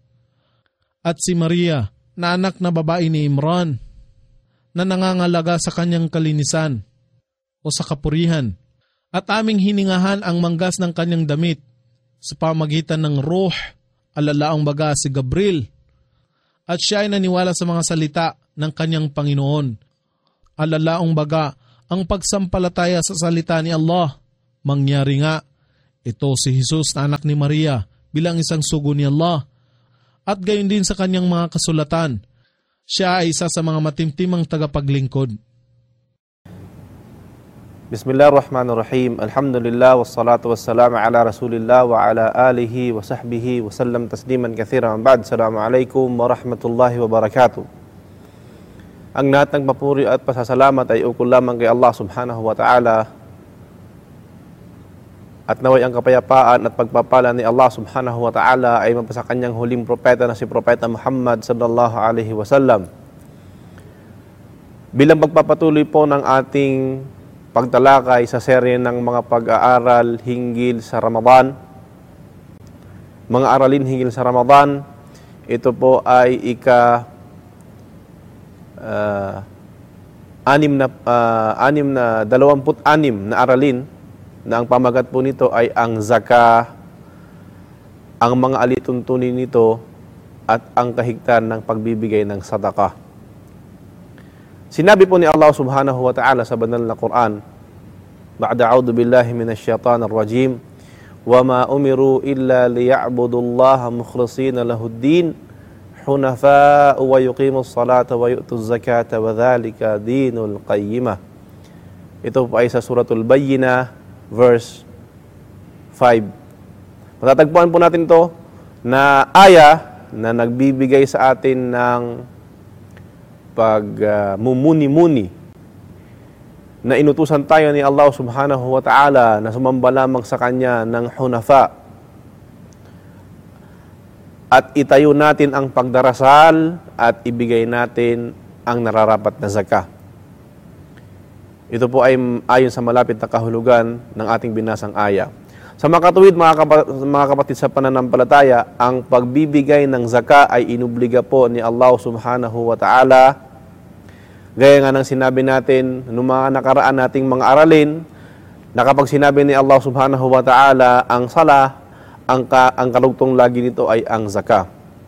At si Maria, na anak na babae ni Imran, na nangangalaga sa kanyang kalinisan o sa kapurihan, at aming hiningahan ang manggas ng kanyang damit sa pamagitan ng Ruh, alalaang baga si Gabriel, at siya ay naniwala sa mga salita ng kanyang Panginoon. Alalaong baga, ang pagsampalataya sa salita ni Allah, mangyari nga. Ito si Jesus na anak ni Maria bilang isang sugo ni Allah. At gayon din sa kanyang mga kasulatan, siya ay isa sa mga matimtimang tagapaglingkod. Bismillahirrahmanirrahim. Alhamdulillah wassalatu wassalamu ala Rasulillah wa ala alihi wa sahbihi wa sallam tasliman kathiran. Ba'd. Assalamualaikum warahmatullahi wabarakatuh. Ang lahat ng papuri at pasasalamat ay ukol lamang kay Allah subhanahu wa ta'ala, at naway ang kapayapaan at pagpapala ni Allah subhanahu wa ta'ala ay mapasa kanyang huling propeta na si Propeta Muhammad sallallahu alaihi wasallam. Bilang pagpapatuloy po ng ating pagtalakay sa serye ng mga pag-aaral hinggil sa Ramadan, mga aralin hinggil sa Ramadan, ito po ay ika uh, anim na uh, anim na dalawamput anim na aralin na ang pamagat po nito ay ang zaka, ang mga alituntunin nito, at ang kahigtan ng pagbibigay ng sadaqah. Sinabi po ni Allah subhanahu wa ta'ala sa banal na Quran, ba'da a'udhu billahi minash shaitanir rajim, wa ma umiru illa liya'budullaha mukhlisina lahuddin, hunafa'u wa yuqimus salata wa yu'tuz zakata wa dhalika dinul qayyimah. Ito po ay sa suratul Bayyinah, verse five. Matatagpuan po natin to na aya na nagbibigay sa atin ng pagmumuni-muni uh, na inutusan tayo ni Allah subhanahu wa ta'ala na sumamba lamang sa Kanya ng hunafa, at itayo natin ang pagdarasal at ibigay natin ang nararapat na zakah. Ito po ay ayon sa malapit na kahulugan ng ating binasang aya. Sa makatuwid, mga, kapat- mga kapatid sa pananampalataya, ang pagbibigay ng zaka ay inubliga po ni Allah subhanahu wa ta'ala. Gaya nga ng sinabi natin noong mga nakaraan nating mga aralin, na kapag sinabi ni Allah subhanahu wa ta'ala ang sala, ang, ka- ang kalugtong lagi nito ay ang zaka.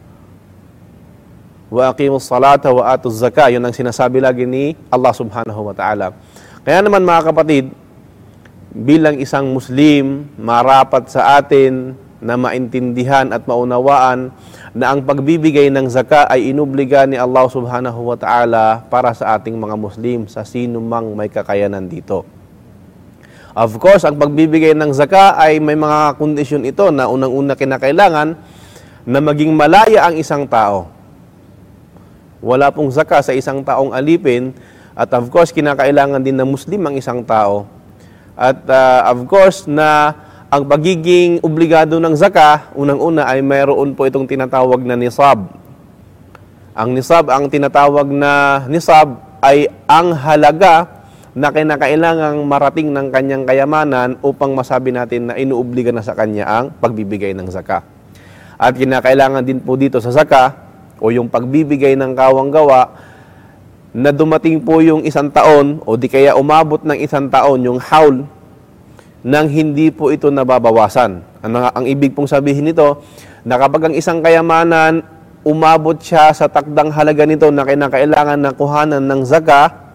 Wa aqimus salata wa atuz zaka, yun ang sinasabi lagi ni Allah subhanahu wa ta'ala. Kaya naman mga kapatid, bilang isang Muslim, marapat sa atin na maintindihan at maunawaan na ang pagbibigay ng zaka ay inubliga ni Allah subhanahu wa ta'ala para sa ating mga Muslim, sa sino mang may kakayanan dito. Of course, ang pagbibigay ng zaka ay may mga kondisyon ito na unang-una kinakailangan na maging malaya ang isang tao. Wala pong zaka sa isang taong alipin. At of course, kinakailangan din ng Muslim ang isang tao. At uh, of course, na ang pagiging obligado ng zaka, unang-una ay mayroon po itong tinatawag na nisab. Ang nisab, ang tinatawag na nisab ay ang halaga na kinakailangang marating ng kanyang kayamanan upang masabi natin na inuobliga na sa kanya ang pagbibigay ng zaka. At kinakailangan din po dito sa zaka o yung pagbibigay ng kawang-gawa na dumating po yung isang taon o di kaya umabot ng isang taon yung haul nang hindi po ito nababawasan. Ang, ang ibig pong sabihin nito, na kapag ang isang kayamanan umabot siya sa takdang halaga nito na kinakailangan na kuhanan ng zaka,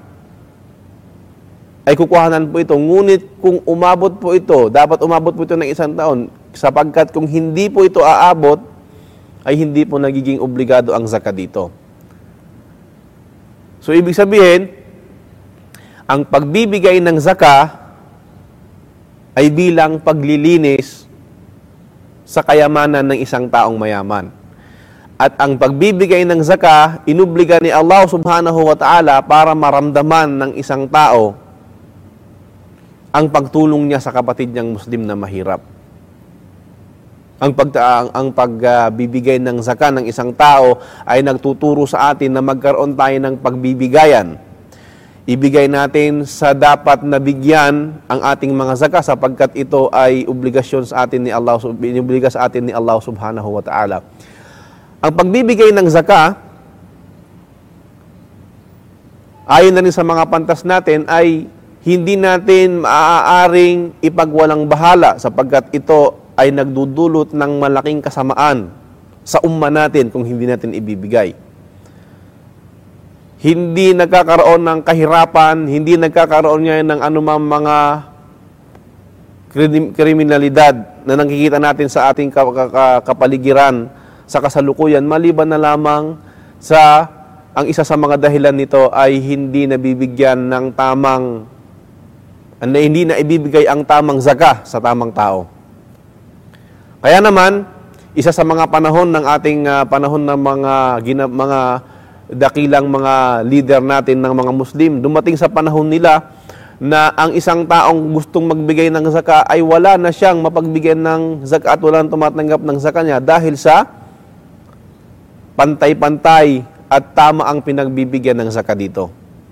ay kukuhanan po ito. Ngunit kung umabot po ito, dapat umabot po ito ng isang taon, sapagkat kung hindi po ito aabot, ay hindi po nagiging obligado ang zaka dito. So, ibig sabihin, ang pagbibigay ng zaka ay bilang paglilinis sa kayamanan ng isang taong mayaman. At ang pagbibigay ng zaka, inubliga ni Allah subhanahu wa ta'ala para maramdaman ng isang tao ang pagtulong niya sa kapatid niyang Muslim na mahirap. Ang pag ang, ang pagbibigay uh, ng zakat ng isang tao ay nagtuturo sa atin na magkaroon tayo ng pagbibigayan. Ibigay natin sa dapat na bigyan ang ating mga zakat sapagkat ito ay obligasyon sa atin ni Allah, inobliga sa atin ni Allah subhanahu wa ta'ala. Ang pagbibigay ng zakat, ayon na rin sa mga pantas natin, ay hindi natin maaaring ipagwalang bahala sapagkat ito ay nagdudulot ng malaking kasamaan sa umma natin kung hindi natin ibibigay. hindi nagkakaroon ng kahirapan, hindi nagkakaroon niya ng anumang mga kriminalidad na nakikita natin sa ating kapaligiran sa kasalukuyan, maliban na lamang sa ang isa sa mga dahilan nito ay hindi nabibigyan ng tamang, na hindi na ibibigay ang tamang zakat sa tamang tao. Kaya naman, isa sa mga panahon ng ating uh, panahon ng mga gina, mga dakilang mga leader natin ng mga Muslim, dumating sa panahon nila na ang isang taong gustong magbigay ng zakat ay wala na siyang mapagbigyan ng zakat at walang tumatanggap ng zakat niya dahil sa pantay-pantay at tama ang pinagbibigyan ng zakat dito.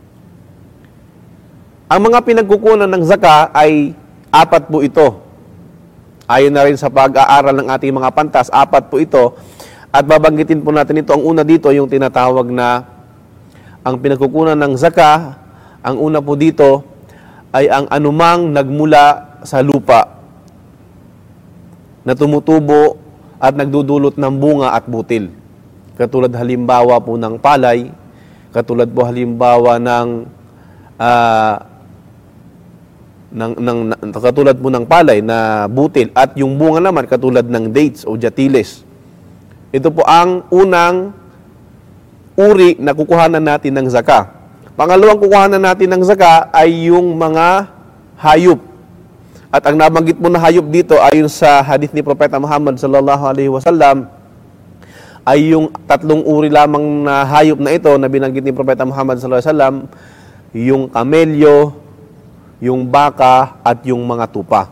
Ang mga pinagkukunan ng zakat ay apat po ito. Ayon na rin sa pag-aaral ng ating mga pantas, apat po ito. At babanggitin po natin ito. Ang una dito, yung tinatawag na ang pinagkukunan ng zakat. Ang una po dito ay ang anumang nagmula sa lupa na tumutubo at nagdudulot ng bunga at butil. Katulad halimbawa po ng palay, katulad po halimbawa ng uh, ng, ng, katulad po ng palay na butil, at yung bunga naman katulad ng dates o jatiles. Ito po ang unang uri na kukuhanan natin ng zakat. Pangalawang kukuhanan natin ng zakat ay yung mga hayop. At ang nabanggit mo na hayop dito ayon sa hadith ni Propeta Muhammad sallallahu alaihi wasallam ay yung tatlong uri lamang na hayop na ito na binanggit ni Propeta Muhammad sallallahu alaihi wasallam, yung kamelyo, yung baka, at yung mga tupa.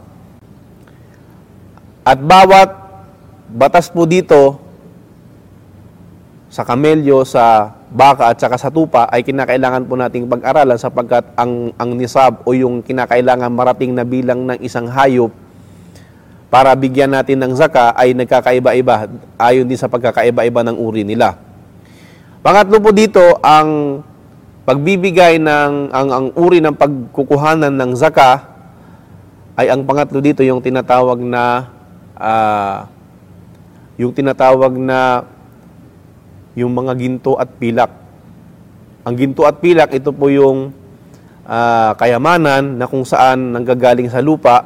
At bawat batas po dito sa kamelyo, sa baka at saka sa tupa ay kinakailangan po nating pag-aralan sapagkat ang, ang nisab o yung kinakailangan marating na bilang ng isang hayop para bigyan natin ng zakat ay nagkakaiba-iba ayon din sa pagkakaiba-iba ng uri nila. Pangatlo po dito, ang pagbibigay ng ang, ang uri ng pagkukuhanan ng zakat ay ang pangatlo dito yung tinatawag na uh, yung tinatawag na yung mga ginto at pilak. Ang ginto at pilak, ito po yung uh, kayamanan na kung saan nanggagaling sa lupa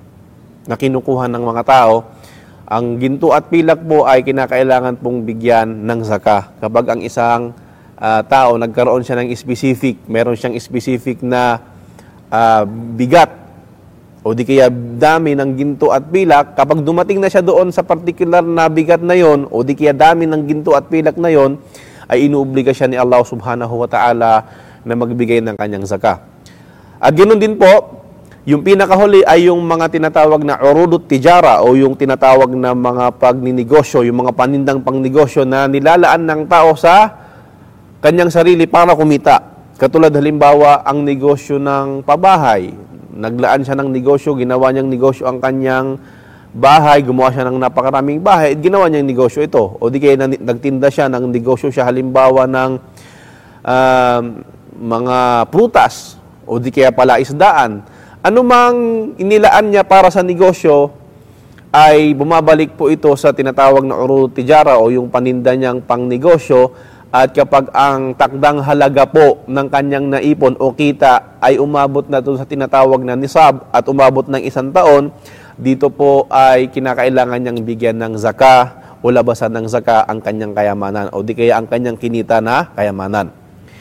na kinukuha ng mga tao. Ang ginto at pilak po ay kinakailangan pong bigyan ng zakat. Kapag ang isang uh, tao nagkaroon siya ng specific, meron siyang specific na uh, bigat o di kaya dami ng ginto at pilak, kapag dumating na siya doon sa particular na bigat na yon o di kaya dami ng ginto at pilak na yon, ay inuobliga siya ni Allah subhanahu wa ta'ala na magbigay ng kanyang zakat. At ganoon din po, yung pinakahuli ay yung mga tinatawag na urudut tijara o yung tinatawag na mga pagninegosyo, yung mga panindang pangnegosyo na nilalaan ng tao sa kanyang sarili para kumita. Katulad halimbawa ang negosyo ng pabahay. Naglaan siya ng negosyo, ginawa niyang negosyo ang kanyang bahay, gumawa siya ng napakaraming bahay, at ginawa niyang negosyo ito. O di kaya nagtinda siya ng negosyo siya halimbawa ng uh, mga prutas, o di kaya palaisdaan. Ano mang inilaan niya para sa negosyo, ay bumabalik po ito sa tinatawag na urud tijara o yung paninda niyang pangnegosyo. At kapag ang takdang halaga po ng kanyang naipon o kita ay umabot na doon sa tinatawag na nisab at umabot ng isang taon, dito po ay kinakailangan niyang bigyan ng zakat o labasan ng zakat ang kanyang kayamanan o di kaya ang kanyang kinita na kayamanan.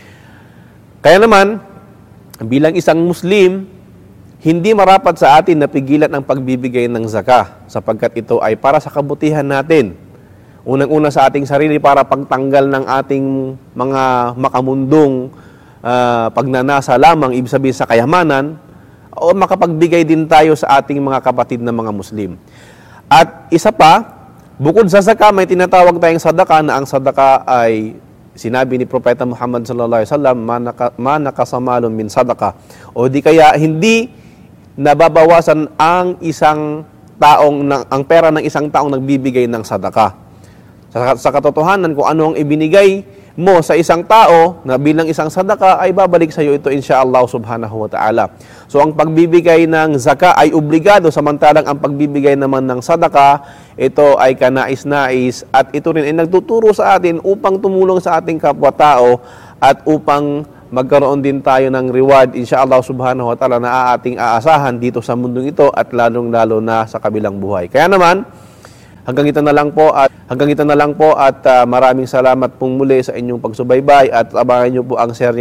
Kaya naman, bilang isang Muslim, hindi marapat sa atin na pigilan ang pagbibigay ng zakat sapagkat ito ay para sa kabutihan natin. Unang-una sa ating sarili para pagtanggal ng ating mga makamundong uh, pagnanasa lamang, ibig sabihin sa kayamanan, o makapagbigay din tayo sa ating mga kapatid na mga Muslim. At isa pa, bukod sa zakat, may tinatawag tayong sadaka na ang sadaka ay sinabi ni Propeta Muhammad sallallahu alaihi wasallam, man nakasamalun min sadaka. O di kaya hindi nababawasan ang isang taong, ang pera ng isang taong nagbibigay ng sadaka. Sa, sa katotohanan, kung ano ang ibinigay mo sa isang tao na bilang isang sadaka, ay babalik sa iyo ito insyaallah subhanahu wa ta'ala. So ang pagbibigay ng zakat ay obligado, samantalang ang pagbibigay naman ng sadaka, ito ay kanais-nais at ito rin ay nagtuturo sa atin upang tumulong sa ating kapwa-tao at upang magkaroon din tayo ng reward insyaAllah subhanahu wa ta'ala na ating aasahan dito sa mundong ito at lalong-lalo na sa kabilang buhay. Kaya naman, hanggang ito na lang po at hanggang ito na lang po at uh, maraming salamat pong muli sa inyong pagsubaybay at abangan niyo po ang share